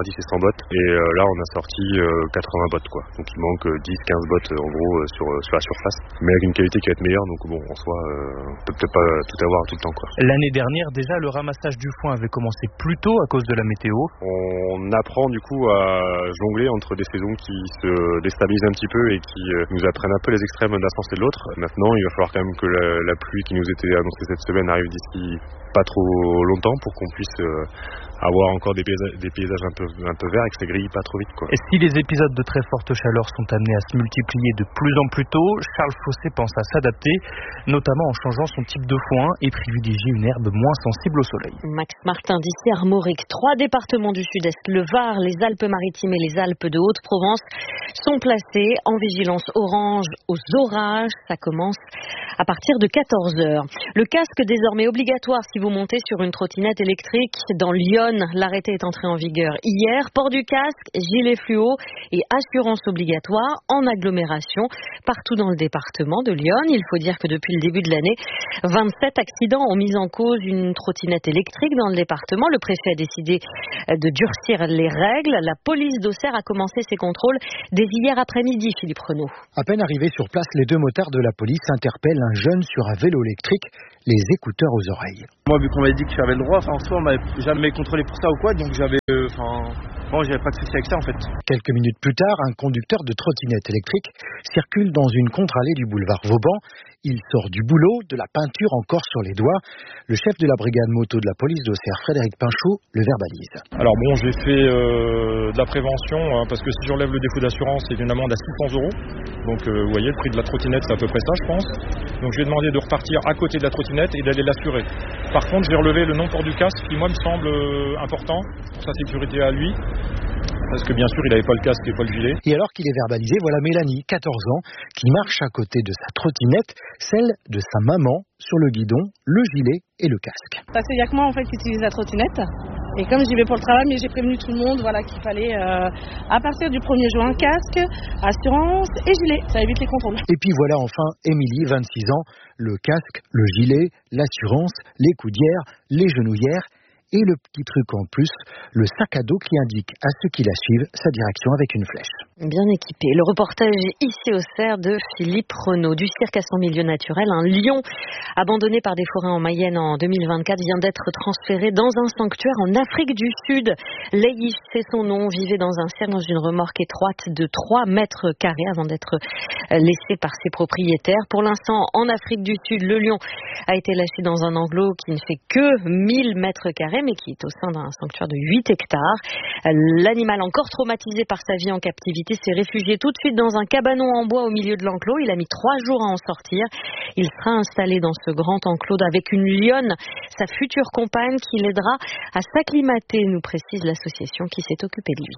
[SPEAKER 17] soixante-dix et cent bottes. Et euh, là, on a sorti euh, quatre-vingts bottes, quoi. Donc il manque dix à quinze bottes euh, en gros euh, sur, sur la surface, mais avec une qualité qui va être meilleure. Donc bon, en soi, euh, on peut peut-être pas tout avoir tout le temps, quoi.
[SPEAKER 16] L'année dernière, déjà, le ramassage du foin avait commencé plus tôt à cause de la météo.
[SPEAKER 17] On apprend du coup à jongler entre des saisons qui se déstabilisent un petit peu et qui euh, nous apprennent un peu les extrêmes d'un sens et de l'autre. Maintenant, il va falloir quand même que la, la pluie qui nous était annoncée cette semaine arrive d'ici pas trop longtemps pour qu'on puisse euh, avoir encore des paysages, des paysages un peu, un peu verts et que ça grille pas trop vite, quoi.
[SPEAKER 16] Et si les épisodes de très forte chaleur sont amenés à se multiplier de plus en plus tôt, Charles Fossé pense à s'adapter, notamment en changeant son type de foin et privilégier une herbe moins sensible au soleil.
[SPEAKER 15] Max Martin d'ici Armorique. Trois départements du sud-est, le Var, les Alpes-Maritimes et les Alpes de Haute-Provence, sont placés en vigilance orange aux orages. Ça commence à partir de quatorze heures. Le casque désormais obligatoire si vous montez sur une trottinette électrique dans Lyon. L'arrêté est entré en vigueur hier. Port du casque, gilet fluo et assurance obligatoire en agglomération partout dans le département de Lyon. Il faut dire que depuis le début de l'année, vingt-sept accidents ont mis en cause une trottinette électrique dans le département. Le préfet a décidé de durcir les règles. La police d'Auxerre a commencé ses contrôles dès hier après-midi, Philippe Renaud.
[SPEAKER 18] À peine arrivés sur place, les deux motards de la police interpellent un jeune sur un vélo électrique, les écouteurs aux oreilles.
[SPEAKER 19] Moi, vu qu'on m'avait dit que j'avais le droit, enfin, en soi, on m'avait jamais contrôlé pour ça ou quoi, donc j'avais, enfin, euh, bon, j'avais pas de souci avec ça en fait.
[SPEAKER 18] Quelques minutes plus tard, un conducteur de trottinette électrique circule dans une contre-allée du boulevard Vauban. Il sort du boulot, de la peinture encore sur les doigts. Le chef de la brigade moto de la police d'Auxerre, Frédéric Pinchot, le verbalise.
[SPEAKER 20] Alors bon, j'ai fait euh, de la prévention, hein, parce que si j'enlève le défaut d'assurance, c'est une amende à six cents euros. Donc euh, vous voyez, le prix de la trottinette, c'est à peu près ça, je pense. Donc je lui ai demandé de repartir à côté de la trottinette et d'aller l'assurer. Par contre, j'ai relevé le non-port du casque, qui moi me semble euh, important pour sa sécurité à lui. Parce que bien sûr, il n'avait pas le casque et pas le gilet.
[SPEAKER 18] Et alors qu'il est verbalisé, voilà Mélanie, quatorze ans, qui marche à côté de sa trottinette, celle de sa maman, sur le guidon, le gilet et le casque.
[SPEAKER 21] Parce qu'il n'y a que moi en fait qui utilise la trottinette. Et comme j'y vais pour le travail, mais j'ai prévenu tout le monde, voilà, qu'il fallait euh, à partir du premier juin, casque, assurance et gilet. Ça évite les contrôles.
[SPEAKER 18] Et puis voilà enfin Émilie, vingt-six ans, le casque, le gilet, l'assurance, les coudières, les genouillères. Et le petit truc en plus, le sac à dos qui indique à ceux qui la suivent sa direction avec une flèche.
[SPEAKER 15] Bien équipé. Le reportage ici au cerf de Philippe Renaud. Du cirque à son milieu naturel, un lion abandonné par des forêts en Mayenne en deux mille vingt-quatre vient d'être transféré dans un sanctuaire en Afrique du Sud. Leish, c'est son nom, vivait dans un cerf dans une remorque étroite de trois mètres carrés avant d'être laissé par ses propriétaires. Pour l'instant, en Afrique du Sud, le lion a été lâché dans un enclos qui ne fait que mille mètres carrés, mais qui est au sein d'un sanctuaire de huit hectares. L'animal, encore traumatisé par sa vie en captivité, s'est réfugié tout de suite dans un cabanon en bois au milieu de l'enclos. Il a mis trois jours à en sortir. Il sera installé dans ce grand enclos avec une lionne, sa future compagne, qui l'aidera à s'acclimater, nous précise l'association qui s'est occupée de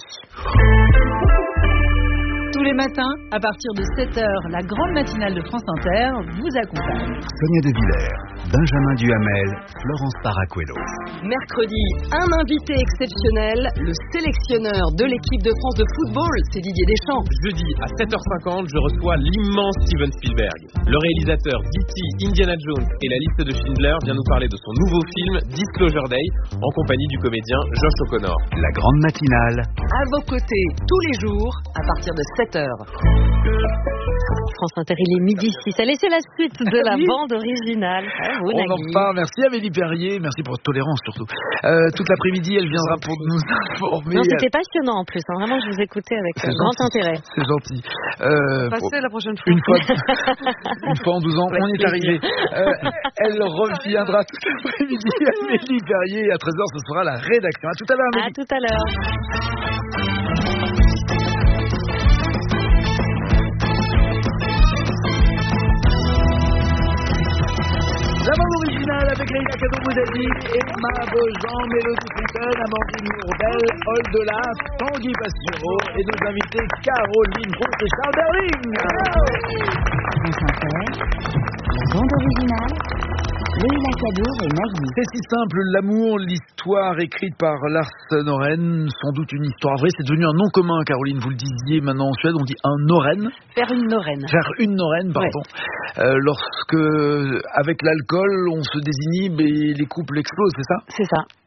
[SPEAKER 15] lui.
[SPEAKER 22] Tous les matins, à partir de sept heures, la grande matinale de France Inter vous accompagne.
[SPEAKER 14] Sonia De Villers, Benjamin Duhamel, Florence Paracuelos.
[SPEAKER 23] Mercredi, un invité exceptionnel, le sélectionneur de l'équipe de France de football, c'est Didier Deschamps.
[SPEAKER 24] Jeudi à sept heures cinquante, je reçois l'immense Steven Spielberg. Le réalisateur d'E T, Indiana Jones et la liste de Schindler vient nous parler de son nouveau film Disclosure Day en compagnie du comédien Josh O'Connor.
[SPEAKER 14] La grande matinale.
[SPEAKER 23] À vos côtés, tous les jours, à partir de sept heures.
[SPEAKER 15] France Inter, il est midi six. Allez, c'est la suite de la oui. bande originale. Ah, vous,
[SPEAKER 2] On en parle. Merci Amélie Perrier. Merci pour votre tolérance surtout. Euh, toute l'après-midi, elle viendra pour nous informer.
[SPEAKER 15] Non, c'était passionnant en plus. Hein. Vraiment, je vous écoutais avec euh, grand intérêt.
[SPEAKER 2] C'est gentil. Euh,
[SPEAKER 4] Passez la prochaine fois.
[SPEAKER 2] Une fois, une fois en douze ans, avec on y est arrivé. Euh, elle reviendra toute l'après-midi. Amélie Perrier. À treize heures, ce sera la rédaction. À tout à l'heure, Amélie.
[SPEAKER 15] À tout à l'heure.
[SPEAKER 2] La bande originale avec Léa Cadeau-Bouzadi, Emma Beaujean, Mélodie Fontaine, Amandine Mourbel, Oldola, Tanguy Bastureau et nos invités Caroline Proust et Charles Berling.
[SPEAKER 12] France Inter, la bande originale, Léa Cadeau et Nagui.
[SPEAKER 2] C'est si simple, l'amour, l'histoire écrite par Lars Norén, sans doute une histoire vraie, c'est devenu un nom commun, Caroline, vous le disiez, maintenant en Suède, on dit un Norén.
[SPEAKER 15] Faire une Norén.
[SPEAKER 2] Faire une Norén, pardon. Ouais. Euh, lorsque, avec l'alcool, on se désinhibe et les couples explosent, c'est ça ?
[SPEAKER 15] C'est ça.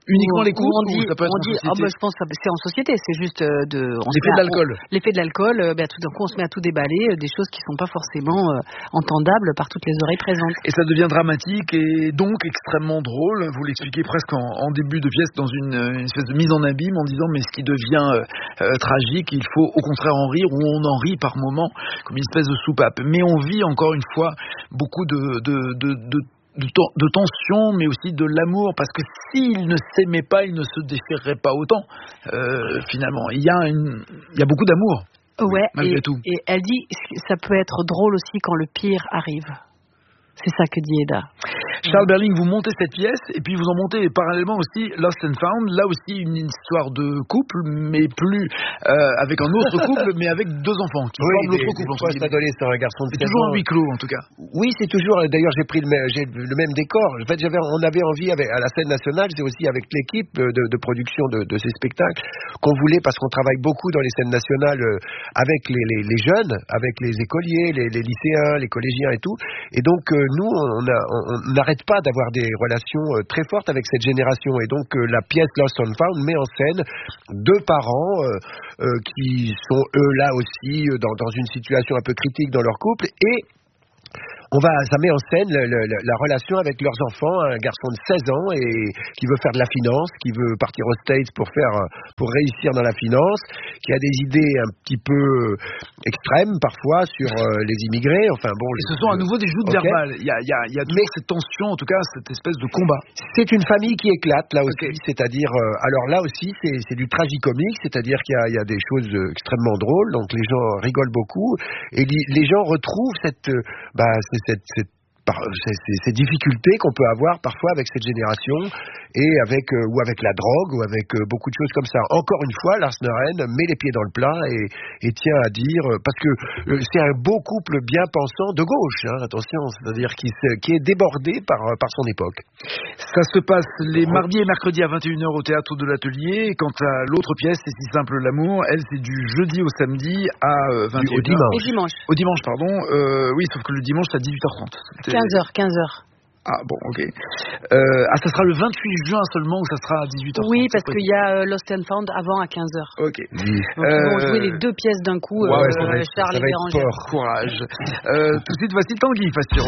[SPEAKER 2] Uniquement
[SPEAKER 15] où,
[SPEAKER 2] les couples
[SPEAKER 15] on dit,
[SPEAKER 2] ou ça peut être
[SPEAKER 15] on
[SPEAKER 2] en
[SPEAKER 15] dit,
[SPEAKER 2] société?
[SPEAKER 15] oh, bah, je pense que c'est en société, c'est juste euh, de...
[SPEAKER 2] L'effet de l'alcool.
[SPEAKER 15] On, l'effet de l'alcool, euh, bah, tout d'un coup on se met à tout déballer, euh, des choses qui sont pas forcément euh, entendables par toutes les oreilles présentes.
[SPEAKER 2] Et ça devient dramatique et donc extrêmement drôle. Vous l'expliquez presque en, en début de pièce dans une, une espèce de mise en abîme en disant mais ce qui devient euh, euh, tragique, il faut au contraire en rire ou on en rit par moments comme une espèce de soupape. Mais on vit encore une fois beaucoup de... de, de, de De, de tension, mais aussi de l'amour, parce que s'ils ne s'aimaient pas, ils ne se déchireraient pas autant. Euh, finalement, il y a une, il y a beaucoup d'amour.
[SPEAKER 15] Ouais,
[SPEAKER 2] malgré
[SPEAKER 15] et,
[SPEAKER 2] tout.
[SPEAKER 15] Et elle dit, ça peut être drôle aussi quand le pire arrive. C'est ça que dit Eda.
[SPEAKER 2] Charles Berling, vous montez cette pièce et puis vous en montez parallèlement aussi Lost and Found. Là aussi une histoire de couple, mais plus euh, avec un autre couple, mais avec deux enfants qui
[SPEAKER 1] oui,
[SPEAKER 2] forment l'autre
[SPEAKER 1] des,
[SPEAKER 2] couple.
[SPEAKER 1] Des postes adolescents, un garçon de
[SPEAKER 2] c'est toujours un huis clos en tout cas.
[SPEAKER 1] Oui, c'est toujours. D'ailleurs, j'ai pris le, j'ai le même décor. En fait, j'avais, on avait envie avec, à la scène nationale, c'est aussi avec l'équipe de, de production de, de ces spectacles qu'on voulait, parce qu'on travaille beaucoup dans les scènes nationales avec les, les, les jeunes, avec les écoliers, les, les lycéens, les collégiens et tout. Et donc euh, nous, on n'arrête pas d'avoir des relations euh, très fortes avec cette génération. Et donc euh, la pièce Lost and Found met en scène deux parents euh, euh, qui sont eux là aussi euh, dans, dans une situation un peu critique dans leur couple, et on va, ça met en scène le, le, la relation avec leurs enfants, un garçon de seize ans et qui veut faire de la finance, qui veut partir aux States pour faire, pour réussir dans la finance, qui a des idées un petit peu extrêmes parfois sur euh, les immigrés. Enfin bon.
[SPEAKER 2] Et ce sont à nouveau des joutes okay. verbales. Il y a, il y a, il y a toujours mais, cette tension, en tout cas cette espèce de combat.
[SPEAKER 1] C'est une famille qui éclate là aussi, okay. c'est-à-dire, euh, alors là aussi c'est, c'est du tragicomique, c'est-à-dire qu'il y a, il y a des choses extrêmement drôles, donc les gens rigolent beaucoup et li, les gens retrouvent cette, bah, c'est Cette, cette, ces, ces, ces difficultés qu'on peut avoir parfois avec cette génération et avec euh, ou avec la drogue ou avec euh, beaucoup de choses comme ça. Encore une fois, Lars Noren met les pieds dans le plat et, et tient à dire euh, parce que euh, c'est un beau couple bien pensant de gauche, hein, attention, c'est-à-dire qui, qui est débordé par par son époque.
[SPEAKER 2] Ça se passe les mardis et mercredis à vingt et une heures au théâtre de l'Atelier. Quant à l'autre pièce, c'est Si simple l'amour, elle c'est du jeudi au samedi à vingt et une heures.
[SPEAKER 1] Au dimanche.
[SPEAKER 15] Au dimanche.
[SPEAKER 2] Au dimanche, pardon. Euh, oui, sauf que le dimanche c'est à dix-huit heures trente. C'était...
[SPEAKER 15] quinze heures, quinze heures.
[SPEAKER 2] Ah bon, ok. Euh, ah, ça sera le vingt-huit juin seulement ou ça sera à dix-huit heures trente?
[SPEAKER 15] Oui, parce qu'il y a euh, Lost and Found avant à quinze heures.
[SPEAKER 2] Ok.
[SPEAKER 15] Donc euh... ils vont jouer les deux pièces d'un coup,
[SPEAKER 2] ouais,
[SPEAKER 15] euh,
[SPEAKER 2] ouais,
[SPEAKER 15] Charles et Bérangère.
[SPEAKER 2] Courage. Euh, tout de suite, voici Tanguy Fastiro.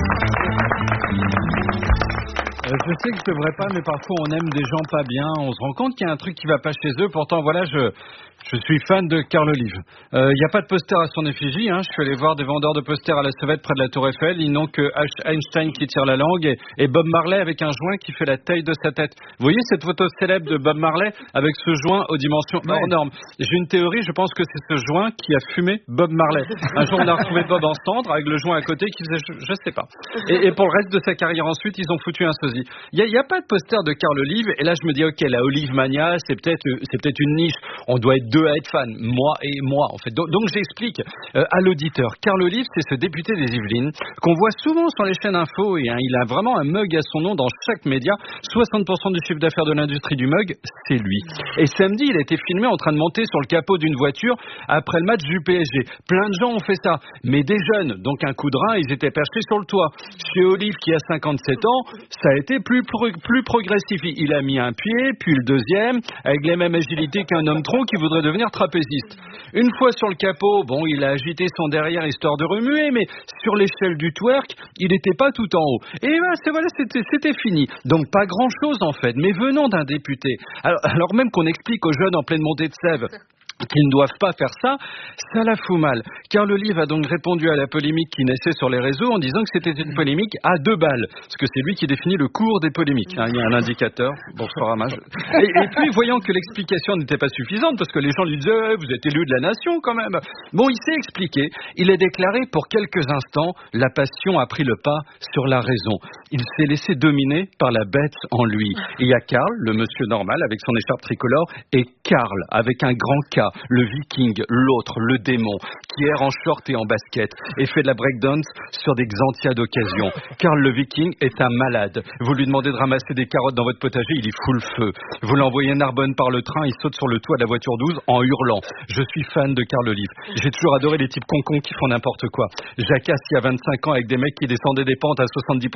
[SPEAKER 9] Euh, je sais que je devrais pas, mais parfois on aime des gens pas bien. On se rend compte qu'il y a un truc qui va pas chez eux. Pourtant, voilà, je je suis fan de Carl Olive. Il euh, n'y a pas de poster à son effigie. Hein. Je suis allé voir des vendeurs de posters à la Sauvette près de la Tour Eiffel. Ils n'ont que Einstein qui tire la langue et, et Bob Marley avec un joint qui fait la taille de sa tête. Vous voyez cette photo célèbre de Bob Marley avec ce joint aux dimensions hors normes. J'ai une théorie. Je pense que c'est ce joint qui a fumé Bob Marley. Un jour, on a retrouvé Bob en cendre avec le joint à côté qui faisait, je, je sais pas. Et, et pour le reste de sa carrière ensuite, ils ont foutu un sosie. Il n'y a, a pas de poster de Carl Olive. Et là, je me dis, ok, la Olive Mania, c'est peut-être, c'est peut-être une niche. On doit être deux à être fans. Moi et moi, en fait. Donc, donc j'explique euh, à l'auditeur. Carl Olive, c'est ce député des Yvelines qu'on voit souvent sur les chaînes info. Et hein, il a vraiment un mug à son nom dans chaque média. soixante pour cent du chiffre d'affaires de l'industrie du mug, c'est lui. Et samedi, il a été filmé en train de monter sur le capot d'une voiture après le match du P S G. Plein de gens ont fait ça. Mais des jeunes, donc un coup de rein, ils étaient perchés sur le toit. Chez Olive, qui a cinquante-sept ans, ça a été plus, plus, plus progressif. Il a mis un pied, puis le deuxième, avec les mêmes agilités qu'un homme tronc qui voudrait devenir trapéziste. Une fois sur le capot, bon, il a agité son derrière histoire de remuer, mais sur l'échelle du twerk, il n'était pas tout en haut. Et ben, c'est, voilà, c'était, c'était fini. Donc pas grand-chose en fait, mais venant d'un député. Alors, alors même qu'on explique aux jeunes en pleine montée de sève qu'ils ne doivent pas faire ça, ça la fout mal. Carl Olive a donc répondu à la polémique qui naissait sur les réseaux en disant que c'était une polémique à deux balles, parce que c'est lui qui définit le cours des polémiques. Hein, il y a un indicateur, bonsoir Amage. Et, et puis, voyant que l'explication n'était pas suffisante, parce que les gens lui disaient eh, « vous êtes élu de la nation quand même », bon, il s'est expliqué. Il a déclaré pour quelques instants, la passion a pris le pas sur la raison. Il s'est laissé dominer par la bête en lui. Et il y a Carl, le monsieur normal, avec son écharpe tricolore, et Carl, avec un grand K, le viking, l'autre, le démon, qui erre en short et en basket et fait de la breakdance sur des Xantia d'occasion. Carl le viking est un malade. Vous lui demandez de ramasser des carottes dans votre potager, il y fout le feu. Vous l'envoyez à Narbonne par le train, il saute sur le toit de la voiture douze en hurlant. Je suis fan de Carl Olive. J'ai toujours adoré les types concons qui font n'importe quoi. Jacasse il y a vingt-cinq ans avec des mecs qui descendaient des pentes à soixante-dix pour cent en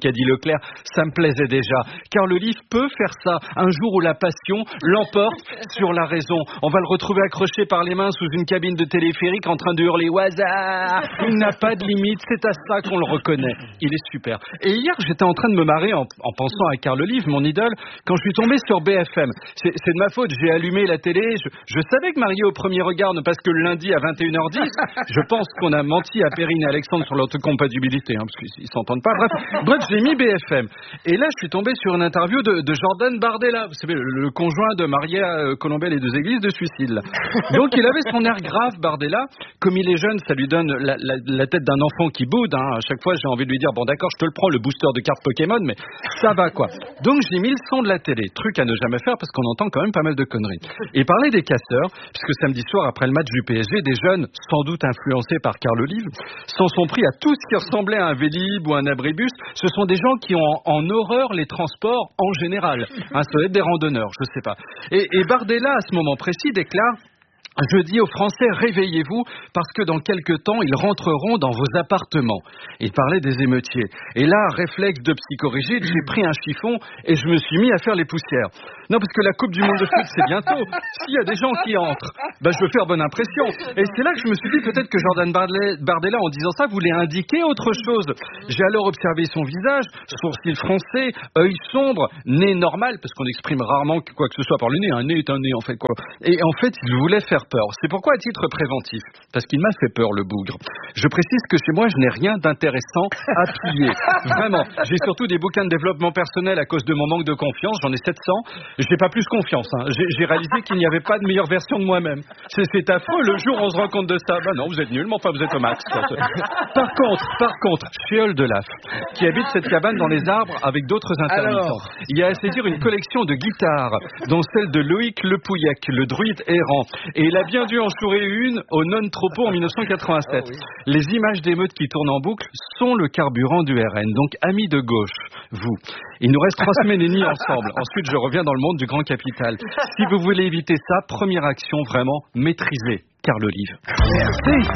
[SPEAKER 9] qu'a dit Leclerc, ça me plaisait déjà. Car le livre peut faire ça, un jour où la passion l'emporte sur la raison. On va le retrouver accroché par les mains sous une cabine de téléphérique en train de hurler au hasard. Il n'a pas de limite, c'est à ça qu'on le reconnaît. Il est super. Et hier, j'étais en train de me marrer en, en pensant à Carl Olive, mon idole, quand je suis tombé sur B F M. C'est, c'est de ma faute, j'ai allumé la télé, je, je savais que Marié au premier regard ne passe que le lundi à vingt et une heures dix. Je pense qu'on a menti à Perrine et Alexandre sur l'autocompatibilité, hein, parce qu'ils s'entendent pas. Bref, bref, j'ai mis B F M. Et là, je suis tombé sur une interview de, de Jordan Bardella, vous savez, le, le conjoint de Maria Colombet, les deux églises de suicide. Là. Donc, il avait son air grave, Bardella. Comme il est jeune, ça lui donne la, la, la tête d'un enfant qui boude. Hein. À chaque fois, j'ai envie de lui dire, bon d'accord, je te le prends, le booster de cartes Pokémon, mais ça va quoi. Donc, j'ai mis le son de la télé. Truc à ne jamais faire parce qu'on entend quand même pas mal de conneries. Et parler des casseurs, puisque samedi soir, après le match du P S G, des jeunes, sans doute influencés par Carl Olive, s'en sont pris à tout ce qui ressemblait à un Vélib ou un abribus. Ce sont des gens qui ont en, en horreur les transports en général. Hein, ça doit être des randonneurs, je sais pas. Et, et Bardella, à ce moment précis, déclare: je dis aux Français, réveillez-vous, parce que dans quelques temps, ils rentreront dans vos appartements. Il parlait des émeutiers. Et là, réflexe de psychorigide, j'ai pris un chiffon et je me suis mis à faire les poussières. Non, parce que la Coupe du Monde de foot, c'est bientôt. S'il y a des gens qui entrent, bah, je veux faire bonne impression. Et c'est là que je me suis dit, peut-être que Jordan Bardella, en disant ça, voulait indiquer autre chose. J'ai alors observé son visage, sourcils froncés, œil sombre, nez normal, parce qu'on exprime rarement quoi que ce soit par le nez. Un nez est un nez, en fait, quoi. Et en fait, il voulait faire peur. C'est pourquoi, à titre préventif, parce qu'il m'a fait peur, le bougre. Je précise que chez moi, je n'ai rien d'intéressant à piller. Vraiment. J'ai surtout des bouquins de développement personnel à cause de mon manque de confiance. J'en ai sept cents. Je n'ai pas plus confiance. Hein. J'ai, j'ai réalisé qu'il n'y avait pas de meilleure version de moi-même. C'est, c'est affreux. Le jour où on se rend compte de ça, bah non, vous êtes nul, mais enfin, vous êtes au max. Quoi. Par contre, par contre, chez Oldelaf, qui habite cette cabane dans les arbres avec d'autres intermittents, alors, il y a à saisir une collection de guitares, dont celle de Loïc Le Pouillac, le druide errant. Et il a bien dû en chourer une au non-tropos en dix-neuf cent quatre-vingt-sept. Oh, oui. Les images d'émeutes qui tournent en boucle sont le carburant du R N. Donc, amis de gauche, vous, il nous reste trois semaines et demie ensemble. Ensuite, je reviens dans le monde du grand capital. Si vous voulez éviter ça, première action, vraiment, maîtrisez Carl Olive.
[SPEAKER 2] Merci.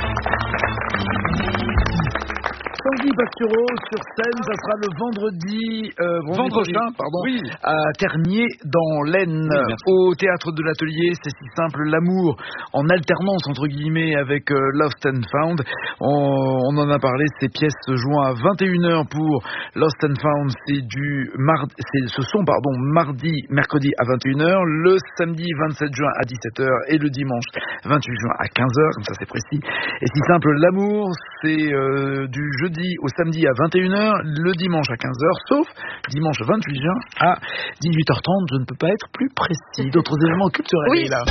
[SPEAKER 2] Tanguy Pastureau sur scène, ça sera le vendredi, euh, vendredi prochain, pardon, oui. à Tergnier dans l'Aisne, oui, au théâtre de l'Atelier. C'est si simple, l'amour en alternance entre guillemets avec euh, Lost and Found. On, on en a parlé, ces pièces se jouent à vingt et une heures pour Lost and Found. C'est du mardi, c'est, ce sont pardon mardi, mercredi à vingt et une heures, le samedi vingt-sept juin à dix-sept heures et le dimanche vingt-huit juin à quinze heures. Comme ça, c'est précis. Et si simple, l'amour, c'est euh, du jeudi au samedi à vingt et une heures, le dimanche à quinze heures, sauf dimanche vingt-huit juin à dix-huit heures trente. Je ne peux pas être plus précis. D'autres éléments culturels
[SPEAKER 4] oui.
[SPEAKER 2] là.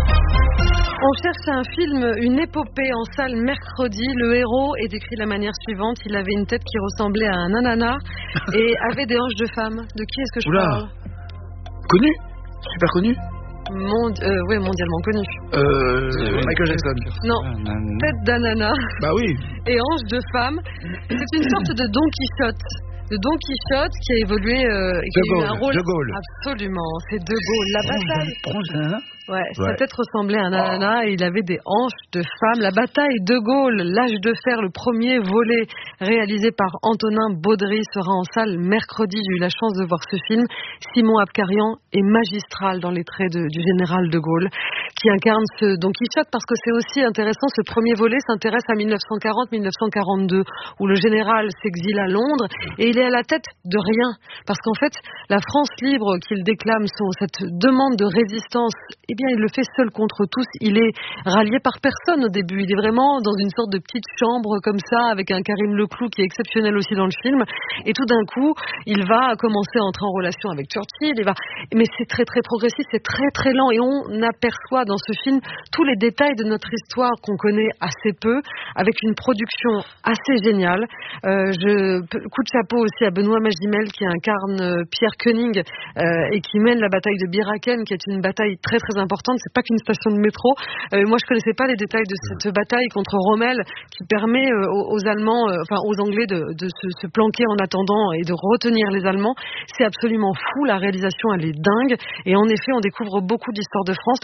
[SPEAKER 4] On cherche un film, une épopée en salle mercredi. Le héros est décrit de la manière suivante. Il avait une tête qui ressemblait à un ananas et avait des hanches de femme. De qui est-ce que je
[SPEAKER 2] Oula.
[SPEAKER 4] parle?
[SPEAKER 2] Connu? Super connu?
[SPEAKER 4] Mond... Euh, oui, mondialement connu.
[SPEAKER 2] Euh, Michael Jackson.
[SPEAKER 4] Non, tête d'ananas.
[SPEAKER 2] Bah oui.
[SPEAKER 4] Et hanche de femme. C'est une sorte de Don Quichotte. De Don Quichotte qui a évolué, euh, qui
[SPEAKER 2] de
[SPEAKER 4] a eu
[SPEAKER 2] Gaulle,
[SPEAKER 4] un rôle.
[SPEAKER 2] De Gaulle.
[SPEAKER 4] Absolument, c'est De Gaulle. La bataille.
[SPEAKER 2] Prends un.
[SPEAKER 4] Ouais,
[SPEAKER 2] ouais,
[SPEAKER 4] sa tête ressemblait à un ananas et il avait des hanches de femme. La bataille de Gaulle, l'âge de fer, le premier volet réalisé par Antonin Baudry sera en salle mercredi. J'ai eu la chance de voir ce film. Simon Abkarian est magistral dans les traits de, du général de Gaulle qui incarne ce Don Quichotte parce que c'est aussi intéressant. Ce premier volet s'intéresse à dix-neuf cent quarante dix-neuf cent quarante-deux où le général s'exile à Londres et il est à la tête de rien parce qu'en fait la France libre qu'il déclame, son, cette demande de résistance, eh bien, il le fait seul contre tous. Il est rallié par personne au début. Il est vraiment dans une sorte de petite chambre comme ça, avec un Karim Leclou qui est exceptionnel aussi dans le film. Et tout d'un coup, il va commencer à entrer en relation avec Churchill. Il va... Mais c'est très très progressif, c'est très très lent. Et on aperçoit dans ce film tous les détails de notre histoire qu'on connaît assez peu, avec une production assez géniale. Euh, je... Coup de chapeau aussi à Benoît Magimel qui incarne Pierre Koenig euh, et qui mène la bataille de Bir Hakeim, qui est une bataille très très importante. C'est pas qu'une station de métro. Euh, moi, je connaissais pas les détails de cette bataille contre Rommel, qui permet euh, aux, aux Allemands, euh, enfin aux Anglais, de, de se, se planquer en attendant et de retenir les Allemands. C'est absolument fou. La réalisation, elle est dingue. Et en effet, on découvre beaucoup d'histoire de France. Le premier volet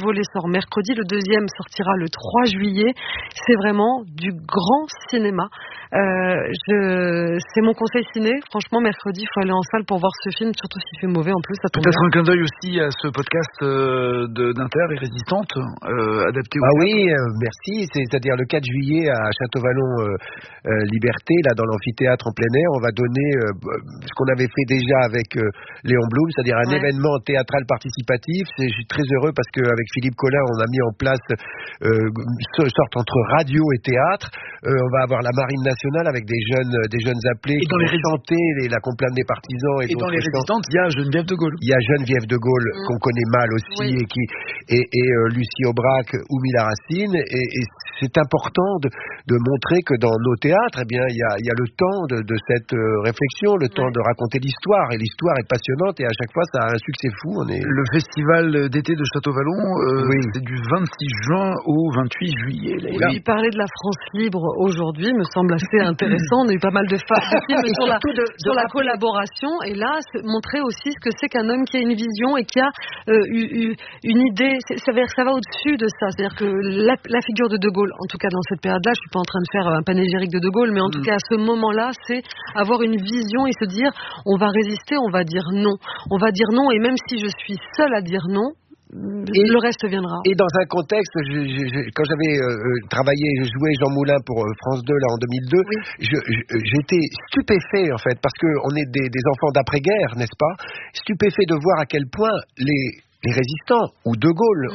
[SPEAKER 4] volet sort mercredi, le deuxième sortira le trois juillet. C'est vraiment du grand cinéma. Euh, je... C'est mon conseil ciné. Franchement, mercredi, il faut aller en salle pour voir ce film, surtout s'il fait mauvais en plus. Ça tombe
[SPEAKER 2] Peut-être
[SPEAKER 4] bien.
[SPEAKER 2] un clin d'œil aussi à ce podcast euh, de, d'Inter et Résistante, euh, adapté au
[SPEAKER 1] Ah
[SPEAKER 2] théâtre.
[SPEAKER 1] oui, euh, merci. C'est, c'est-à-dire le quatre juillet à Château-Vallon euh, euh, Liberté, là dans l'amphithéâtre en plein air, on va donner euh, ce qu'on avait fait déjà avec euh, Léon Blum, c'est-à-dire un
[SPEAKER 4] Ouais.
[SPEAKER 1] événement théâtral participatif. C'est, je suis très heureux parce qu'avec Philippe Collin, on a mis en place euh, une sorte entre radio et théâtre. Euh, on va avoir la Marine nationale avec des jeunes, des jeunes appelés
[SPEAKER 2] Et
[SPEAKER 1] qui
[SPEAKER 2] dans
[SPEAKER 1] vont
[SPEAKER 2] les rés-
[SPEAKER 1] chanter les, la complainte des partisans. Et,
[SPEAKER 2] Et dans
[SPEAKER 1] d'autres
[SPEAKER 2] les
[SPEAKER 1] chants.
[SPEAKER 2] Résistantes, il y a Geneviève de Gaulle.
[SPEAKER 1] Il y a Geneviève de Gaulle
[SPEAKER 4] Mm.
[SPEAKER 1] qu'on connaît mal aussi
[SPEAKER 4] Oui.
[SPEAKER 1] et qui et, et euh, Lucie Aubrac ou Mila Racine et, et c'est important de, de montrer que dans nos théâtres, eh bien, il y a, il y a le temps de, de cette euh, réflexion, le temps de raconter l'histoire et l'histoire est passionnante et à chaque fois ça a un succès fou. On est
[SPEAKER 2] Le festival d'été de Château-Vallon, euh,
[SPEAKER 1] Oui.
[SPEAKER 2] c'est du vingt-six juin au vingt-huit juillet. Là,
[SPEAKER 4] Oui, puis parler de la France libre aujourd'hui me semble assez intéressant. On a eu pas mal de, fa- de films
[SPEAKER 11] Et
[SPEAKER 4] sur, la,
[SPEAKER 11] surtout de- de
[SPEAKER 4] sur la
[SPEAKER 11] rappeler-
[SPEAKER 4] collaboration. Et là, c'est montrer aussi ce que c'est qu'un homme qui a une vision et qui a euh, eu, eu une idée. C'est- Ça va, ça va au-dessus de ça. C'est-à-dire que la, la figure de De Gaulle, en tout cas dans cette période-là, je suis pas en train de faire un panégyrique de De Gaulle, mais en tout cas à ce moment-là, c'est avoir une vision et se dire on va résister, on va dire non. On va dire non et même si je suis seule à dire non,
[SPEAKER 1] Et-
[SPEAKER 4] le reste viendra.
[SPEAKER 1] Et dans un contexte, je, je, je- quand j'avais euh, euh, travaillé, je jouais Jean Moulin pour euh, France deux là en deux mille deux, je, je, j'étais stupéfait en fait, parce qu'on est des, des enfants d'après-guerre, n'est-ce pas? Stupéfait de voir à quel point les, les résistants, ou De Gaulle,